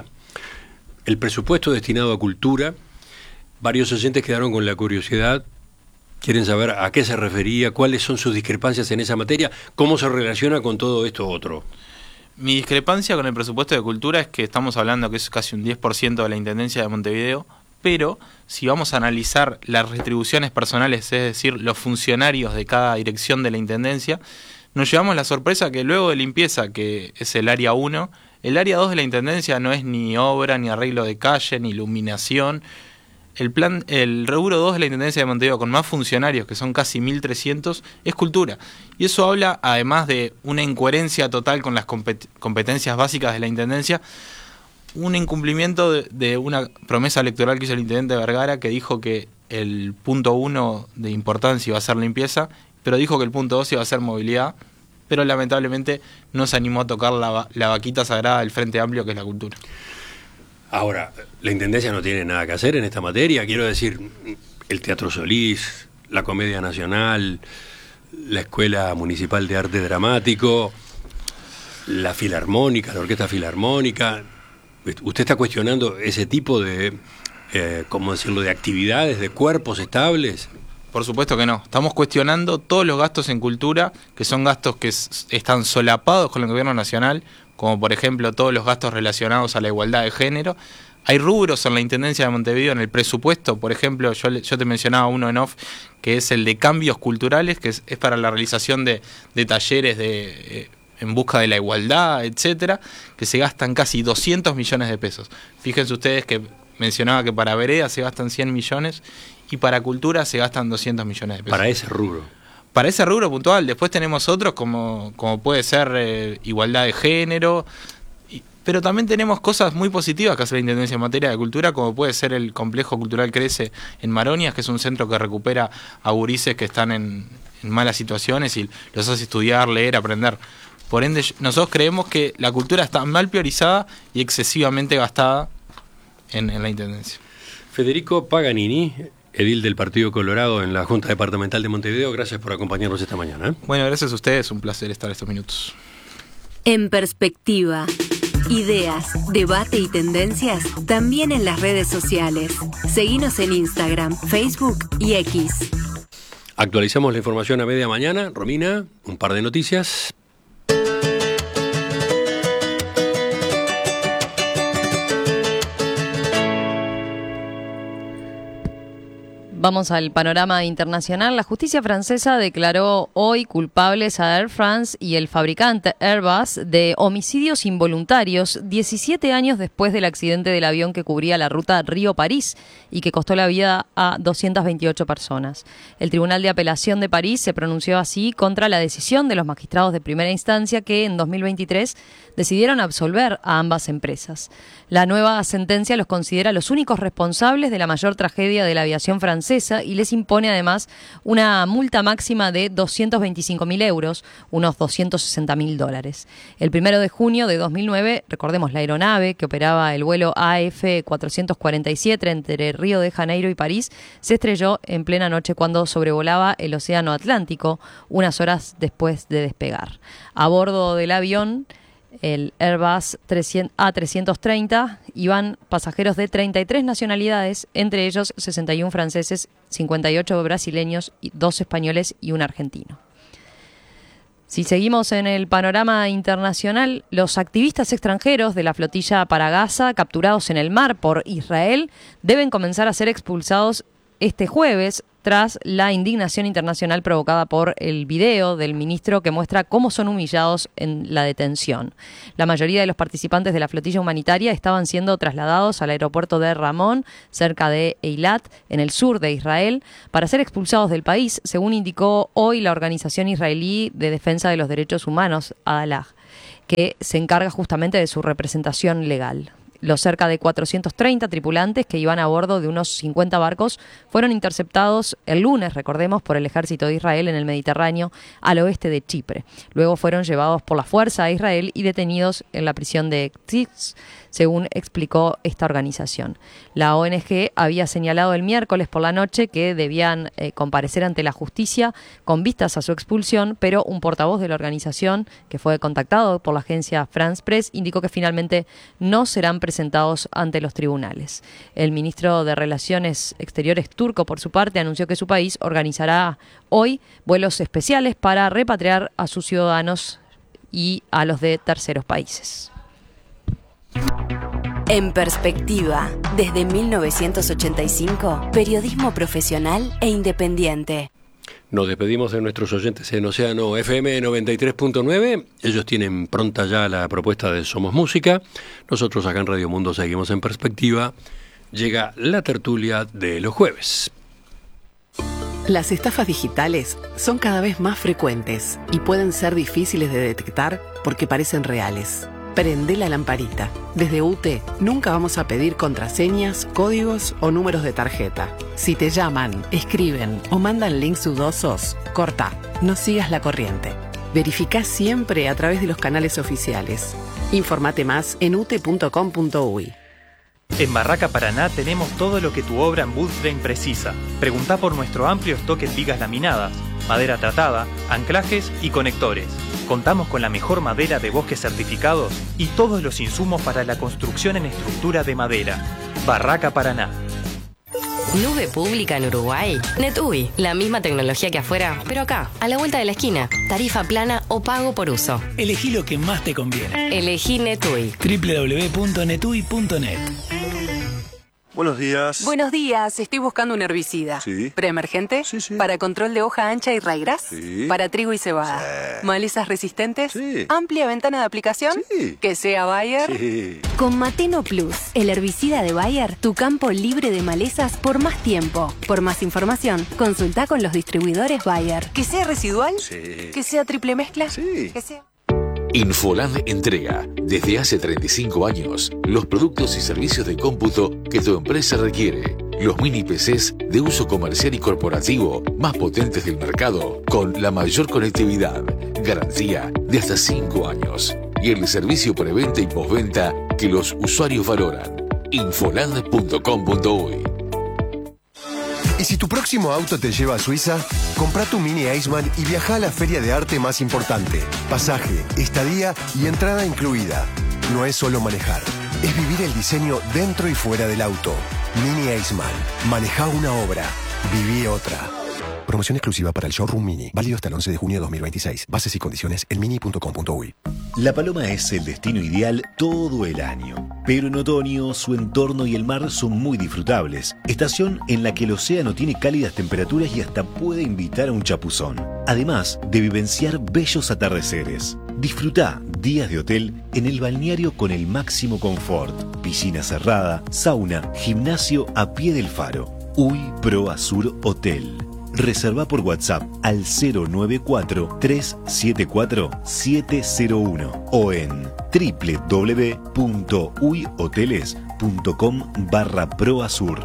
El presupuesto destinado a cultura, varios oyentes quedaron con la curiosidad, quieren saber a qué se refería, cuáles son sus discrepancias en esa materia, cómo se relaciona con todo esto otro. Mi discrepancia con el presupuesto de cultura es que estamos hablando que es casi un diez por ciento de la Intendencia de Montevideo, pero si vamos a analizar las retribuciones personales, es decir, los funcionarios de cada dirección de la Intendencia, nos llevamos la sorpresa que luego de limpieza, que es el área uno, el área dos de la Intendencia no es ni obra, ni arreglo de calle, ni iluminación. El plan, el rubro dos de la Intendencia de Montevideo, con más funcionarios, que son casi mil trescientos, es cultura. Y eso habla, además de una incoherencia total con las compet- competencias básicas de la Intendencia, un incumplimiento de, de una promesa electoral que hizo el intendente Vergara, que dijo que el punto uno de importancia iba a ser limpieza, pero dijo que el punto dos iba a ser movilidad, pero lamentablemente no se animó a tocar la, la vaquita sagrada del Frente Amplio, que es la cultura. Ahora, la Intendencia no tiene nada que hacer en esta materia, quiero decir, el Teatro Solís, la Comedia Nacional, la Escuela Municipal de Arte Dramático, la Filarmónica, la Orquesta Filarmónica. ¿Usted está cuestionando ese tipo de, eh, ¿cómo decirlo?, de actividades, de cuerpos estables? Por supuesto que no. Estamos cuestionando todos los gastos en cultura, que son gastos que s- están solapados con el gobierno nacional, como por ejemplo todos los gastos relacionados a la igualdad de género. Hay rubros en la Intendencia de Montevideo, en el presupuesto, por ejemplo, yo, le- yo te mencionaba uno en off, que es el de cambios culturales, que es, es para la realización de, de talleres de... Eh, en busca de la igualdad, etcétera, que se gastan casi doscientos millones de pesos. Fíjense ustedes que mencionaba que para vereda se gastan cien millones y para cultura se gastan doscientos millones de pesos. Para ese rubro. Para ese rubro puntual. Después tenemos otros como, como puede ser eh, igualdad de género, y, pero también tenemos cosas muy positivas que hace la Intendencia en materia de cultura, como puede ser el Complejo Cultural Crece en Maronias, que es un centro que recupera a gurises que están en, en malas situaciones y los hace estudiar, leer, aprender. Por ende, nosotros creemos que la cultura está mal priorizada y excesivamente gastada en, en la Intendencia. Federico Paganini, edil del Partido Colorado en la Junta Departamental de Montevideo, gracias por acompañarnos esta mañana. Bueno, gracias a ustedes, un placer estar estos minutos. En Perspectiva, ideas, debate y tendencias también en las redes sociales. Seguinos en Instagram, Facebook y X. Actualizamos la información a media mañana. Romina, un par de noticias. Vamos al panorama internacional. La justicia francesa declaró hoy culpables a Air France y el fabricante Airbus de homicidios involuntarios diecisiete años después del accidente del avión que cubría la ruta Río-París y que costó la vida a doscientas veintiocho personas. El Tribunal de Apelación de París se pronunció así contra la decisión de los magistrados de primera instancia que en dos mil veintitrés decidieron absolver a ambas empresas. La nueva sentencia los considera los únicos responsables de la mayor tragedia de la aviación francesa y les impone además una multa máxima de doscientos veinticinco mil euros, unos doscientos sesenta mil dólares. El primero de junio de dos mil nueve, recordemos, la aeronave que operaba el vuelo A F cuatrocientos cuarenta y siete entre Río de Janeiro y París se estrelló en plena noche cuando sobrevolaba el Océano Atlántico, unas horas después de despegar. A bordo del avión, el Airbus A trescientos treinta, iban pasajeros de treinta y tres nacionalidades, entre ellos sesenta y uno franceses, cincuenta y ocho brasileños, dos españoles y un argentino. Si seguimos en el panorama internacional, los activistas extranjeros de la flotilla para Gaza, capturados en el mar por Israel, deben comenzar a ser expulsados este jueves, tras la indignación internacional provocada por el video del ministro que muestra cómo son humillados en la detención. La mayoría de los participantes de la flotilla humanitaria estaban siendo trasladados al aeropuerto de Ramón, cerca de Eilat, en el sur de Israel, para ser expulsados del país, según indicó hoy la Organización Israelí de Defensa de los Derechos Humanos, Adalah, que se encarga justamente de su representación legal. Los cerca de cuatrocientos treinta tripulantes que iban a bordo de unos cincuenta barcos fueron interceptados el lunes, recordemos, por el ejército de Israel en el Mediterráneo al oeste de Chipre. Luego fueron llevados por la fuerza a Israel y detenidos en la prisión de Ktitz, según explicó esta organización. La O N G había señalado el miércoles por la noche que debían eh, comparecer ante la justicia con vistas a su expulsión, pero un portavoz de la organización, que fue contactado por la agencia France Press, indicó que finalmente no serán presentados ante los tribunales. El ministro de Relaciones Exteriores turco, por su parte, anunció que su país organizará hoy vuelos especiales para repatriar a sus ciudadanos y a los de terceros países. En Perspectiva, desde mil novecientos ochenta y cinco, periodismo profesional e independiente. Nos despedimos de nuestros oyentes en Océano F M noventa y tres punto nueve. Ellos tienen pronta ya la propuesta de Somos Música. Nosotros acá en Radio Mundo seguimos en Perspectiva. Llega la tertulia de los jueves. Las estafas digitales son cada vez más frecuentes y pueden ser difíciles de detectar porque parecen reales. Prende la lamparita. Desde U T E nunca vamos a pedir contraseñas, códigos o números de tarjeta. Si te llaman, escriben o mandan links dudosos, corta. No sigas la corriente. Verificá siempre a través de los canales oficiales. Infórmate más en u t e punto com punto u y. En Barraca Paraná tenemos todo lo que tu obra en wood frame precisa. Preguntá por nuestro amplio stock en vigas laminadas, madera tratada, anclajes y conectores. Contamos con la mejor madera de bosques certificados y todos los insumos para la construcción en estructura de madera. Barraca Paraná. Nube pública en Uruguay. NetUI, la misma tecnología que afuera, pero acá, a la vuelta de la esquina. Tarifa plana o pago por uso. Elegí lo que más te conviene. Elegí NetUI. doble u doble u doble u punto netui punto net. Buenos días. Buenos días, estoy buscando un herbicida. Sí. ¿Preemergente? Sí, sí. ¿Para control de hoja ancha y raigras? Sí. ¿Para trigo y cebada? Sí. ¿Malezas resistentes? Sí. ¿Amplia ventana de aplicación? Sí. ¿Que sea Bayer? Sí. Con Mateno Plus, el herbicida de Bayer, tu campo libre de malezas por más tiempo. Por más información, consulta con los distribuidores Bayer. ¿Que sea residual? Sí. ¿Que sea triple mezcla? Sí. ¿Que sea... Infoland entrega, desde hace treinta y cinco años, los productos y servicios de cómputo que tu empresa requiere. Los mini P Cs de uso comercial y corporativo más potentes del mercado, con la mayor conectividad, garantía de hasta cinco años y el servicio preventa y postventa que los usuarios valoran. Infoland punto com punto u y. ¿Y si tu próximo auto te lleva a Suiza? Comprá tu Mini Iceman y viaja a la feria de arte más importante. Pasaje, estadía y entrada incluida. No es solo manejar, es vivir el diseño dentro y fuera del auto. Mini Iceman. Manejá una obra, viví otra. Promoción exclusiva para el Showroom Mini. Válido hasta el once de junio de dos mil veintiséis. Bases y condiciones en mini punto com punto u y. La Paloma es el destino ideal todo el año. Pero en otoño, su entorno y el mar son muy disfrutables. Estación en la que el océano tiene cálidas temperaturas y hasta puede invitar a un chapuzón. Además de vivenciar bellos atardeceres. Disfrutá días de hotel en el balneario con el máximo confort. Piscina cerrada, sauna, gimnasio a pie del faro. U Y Pro Azur Hotel. Reserva por WhatsApp al cero nueve cuatro, tres siete cuatro, siete cero uno o en doble u doble u doble u punto uihoteles punto com barra proazur.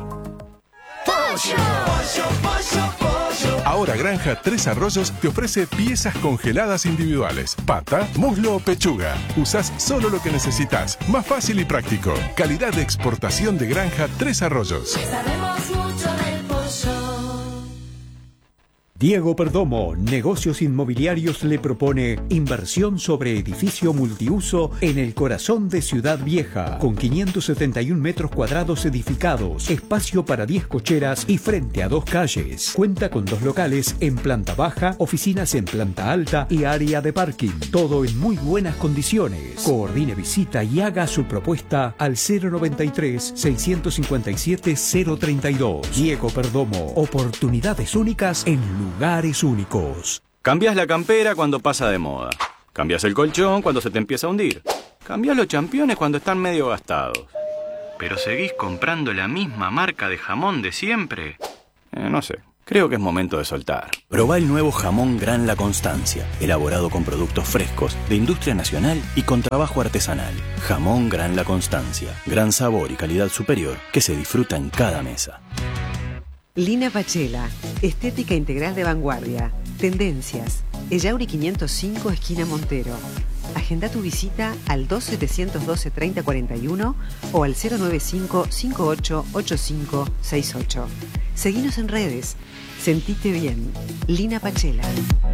Ahora Granja Tres Arroyos te ofrece piezas congeladas individuales. Pata, muslo o pechuga. Usás solo lo que necesitas. Más fácil y práctico. Calidad de exportación de Granja Tres Arroyos. Sabemos mucho del pollo. Diego Perdomo, Negocios Inmobiliarios, le propone inversión sobre edificio multiuso en el corazón de Ciudad Vieja, con quinientos setenta y un metros cuadrados edificados, espacio para diez cocheras y frente a dos calles. Cuenta con dos locales en planta baja, oficinas en planta alta y área de parking. Todo en muy buenas condiciones. Coordine visita y haga su propuesta al cero noventa y tres, seiscientos cincuenta y siete, cero treinta y dos. Diego Perdomo, oportunidades únicas en lugares únicos. Cambias la campera cuando pasa de moda. Cambias el colchón cuando se te empieza a hundir. Cambias los championes cuando están medio gastados. ¿Pero seguís comprando la misma marca de jamón de siempre? Eh, no sé. Creo que es momento de soltar. Probá el nuevo jamón Gran La Constancia, elaborado con productos frescos, de industria nacional y con trabajo artesanal. Jamón Gran La Constancia, gran sabor y calidad superior que se disfruta en cada mesa. Lina Pachela, estética integral de vanguardia, tendencias, Ellauri quinientos cinco, esquina Montero. Agenda tu visita al dos setecientos doce, treinta cuarenta y uno o al cero noventa y cinco, cincuenta y ocho, ochenta y cinco sesenta y ocho. Seguinos en redes. Sentite bien. Lina Pachela.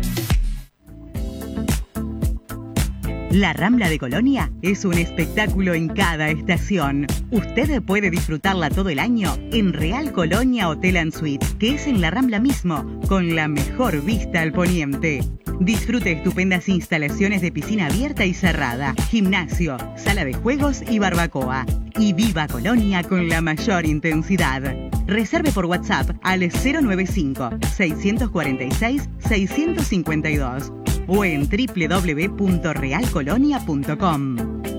La Rambla de Colonia es un espectáculo en cada estación. Usted puede disfrutarla todo el año en Real Colonia Hotel and Suite, que es en la Rambla mismo, con la mejor vista al poniente. Disfrute estupendas instalaciones de piscina abierta y cerrada, gimnasio, sala de juegos y barbacoa. Y viva Colonia con la mayor intensidad. Reserve por WhatsApp al cero noventa y cinco, seiscientos cuarenta y seis, seiscientos cincuenta y dos o en doble u doble u doble u punto real colonia punto com.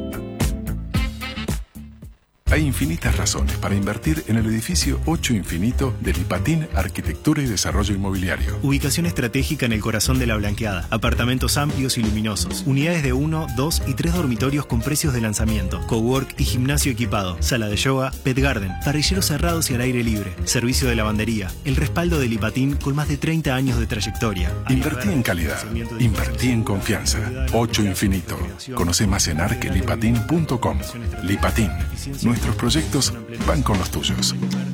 Hay infinitas razones para invertir en el edificio ocho Infinito de Lipatín Arquitectura y Desarrollo Inmobiliario. Ubicación estratégica en el corazón de la Blanqueada. Apartamentos amplios y luminosos. Unidades de uno, dos y tres dormitorios con precios de lanzamiento. Cowork y gimnasio equipado. Sala de yoga, pet garden. Parrilleros cerrados y al aire libre. Servicio de lavandería. El respaldo de Lipatín con más de treinta años de trayectoria. Invertí en calidad. Invertí en confianza. ocho Infinito. Conoce más en arquelipatín punto com. Lipatín. Nuestros proyectos van con los tuyos.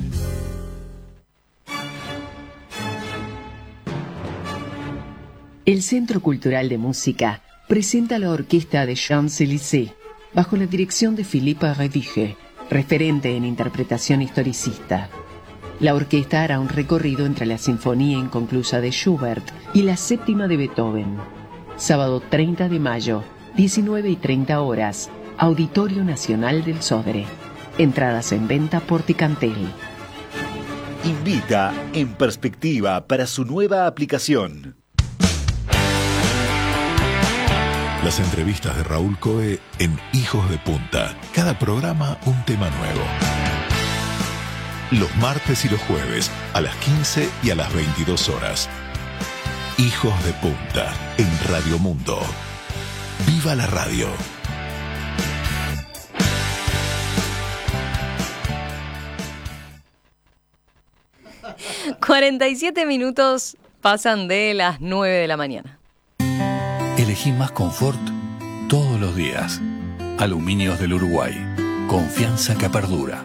El Centro Cultural de Música presenta la orquesta de Champs-Élysées, bajo la dirección de Philippe Redige, referente en interpretación historicista. La orquesta hará un recorrido entre la Sinfonía Inconclusa de Schubert y la Séptima de Beethoven. Sábado treinta de mayo, diecinueve y treinta horas, Auditorio Nacional del Sodre. Entradas en venta por Ticantel. Invita En Perspectiva para su nueva aplicación. Las entrevistas de Raúl Coe en Hijos de Punta. Cada programa un tema nuevo. Los martes y los jueves a las quince y a las veintidós horas. Hijos de Punta en Radio Mundo. ¡Viva la radio! cuarenta y siete minutos pasan de las nueve de la mañana. Elegí más confort todos los días. Aluminios del Uruguay. Confianza que perdura.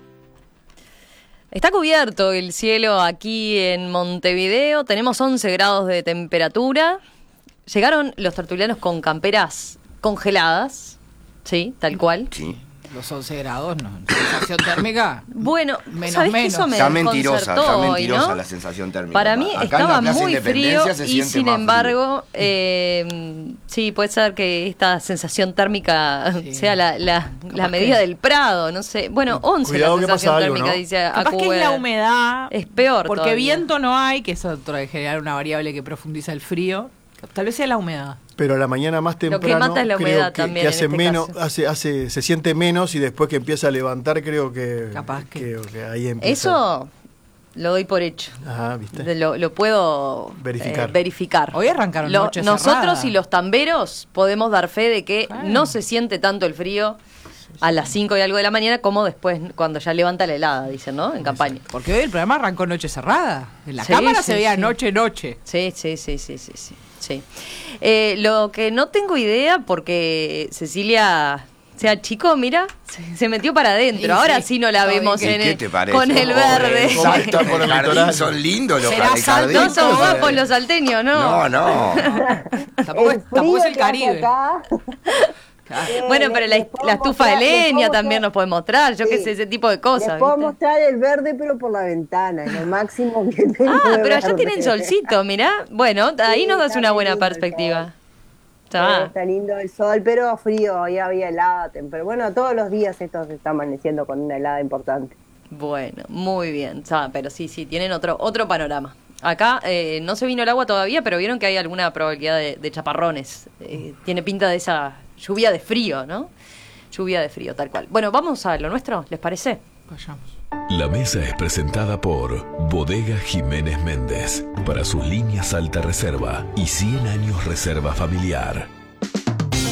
Está cubierto el cielo aquí en Montevideo. Tenemos once grados de temperatura. Llegaron los tertulianos con camperas congeladas. Sí, tal cual. Sí. Los once grados, ¿no? ¿Sensación térmica? Bueno, menos, ¿sabés menos. que eso me Está mentirosa, está hoy, mentirosa ¿no? la sensación térmica. Para mí Acá estaba en la Plaza muy frío Independencia se y siente sin más embargo, eh, sí, puede ser que esta sensación térmica sí. sea la, la, la medida que... del Prado, no sé. Bueno, once Cuidado la sensación algo, térmica, ¿no? dice Capaz Acu que es la humedad. Es peor porque todavía. Viento no hay, que es otro de generar una variable que profundiza el frío. Tal vez sea la humedad. Pero a la mañana más temprano Lo que mata es la humedad creo que, también que hace en este menos, caso. hace, hace, se siente menos y después que empieza a levantar creo que, Capaz que... creo que ahí empieza. Eso lo doy por hecho. Ajá, ¿viste? Lo, lo puedo verificar. Eh, verificar. Hoy arrancaron lo, noches Nosotros cerradas. y los tamberos podemos dar fe de que claro. no se siente tanto el frío a las cinco y algo de la mañana como después cuando ya levanta la helada, dicen, ¿no? En campaña. Porque hoy el programa arrancó noche cerrada. En la Sí, cámara sí, se veía sí. noche, noche. Sí, sí, sí, sí, sí, sí. sí. Eh, lo que no tengo idea, porque Cecilia sea, chico, mira, se, se metió para adentro. Sí, Ahora sí, sí no la está vemos bien. en ¿Y qué el, te parece? con el verde. Salta por el jardín, son lindos los ¿Será salto? No jarditos. somos guapos los salteños, ¿no? No, no. Tampoco es, tampoco es el Caribe. Bueno, pero la, la estufa de leña también nos puede mostrar, yo qué sé, ese tipo de cosas. Les puedo ¿viste? mostrar el verde, pero por la ventana, es lo máximo que tengo. Ah, de pero allá verde. tienen solcito, mirá. Bueno, ahí Sí, nos das está una buena lindo el perspectiva. sol. Está. Está lindo el sol, pero frío, hoy había helada, pero bueno, todos los días esto se está amaneciendo con una helada importante. Bueno, muy bien, está, pero sí, sí, tienen otro otro panorama. Acá eh, no se vino el agua todavía, pero vieron que hay alguna probabilidad de, de chaparrones. Eh, tiene pinta de esa lluvia de frío, ¿no? Lluvia de frío, tal cual. Bueno, vamos a lo nuestro, ¿les parece? Vayamos. La mesa es presentada por Bodega Jiménez Méndez para sus líneas alta reserva y cien años reserva familiar.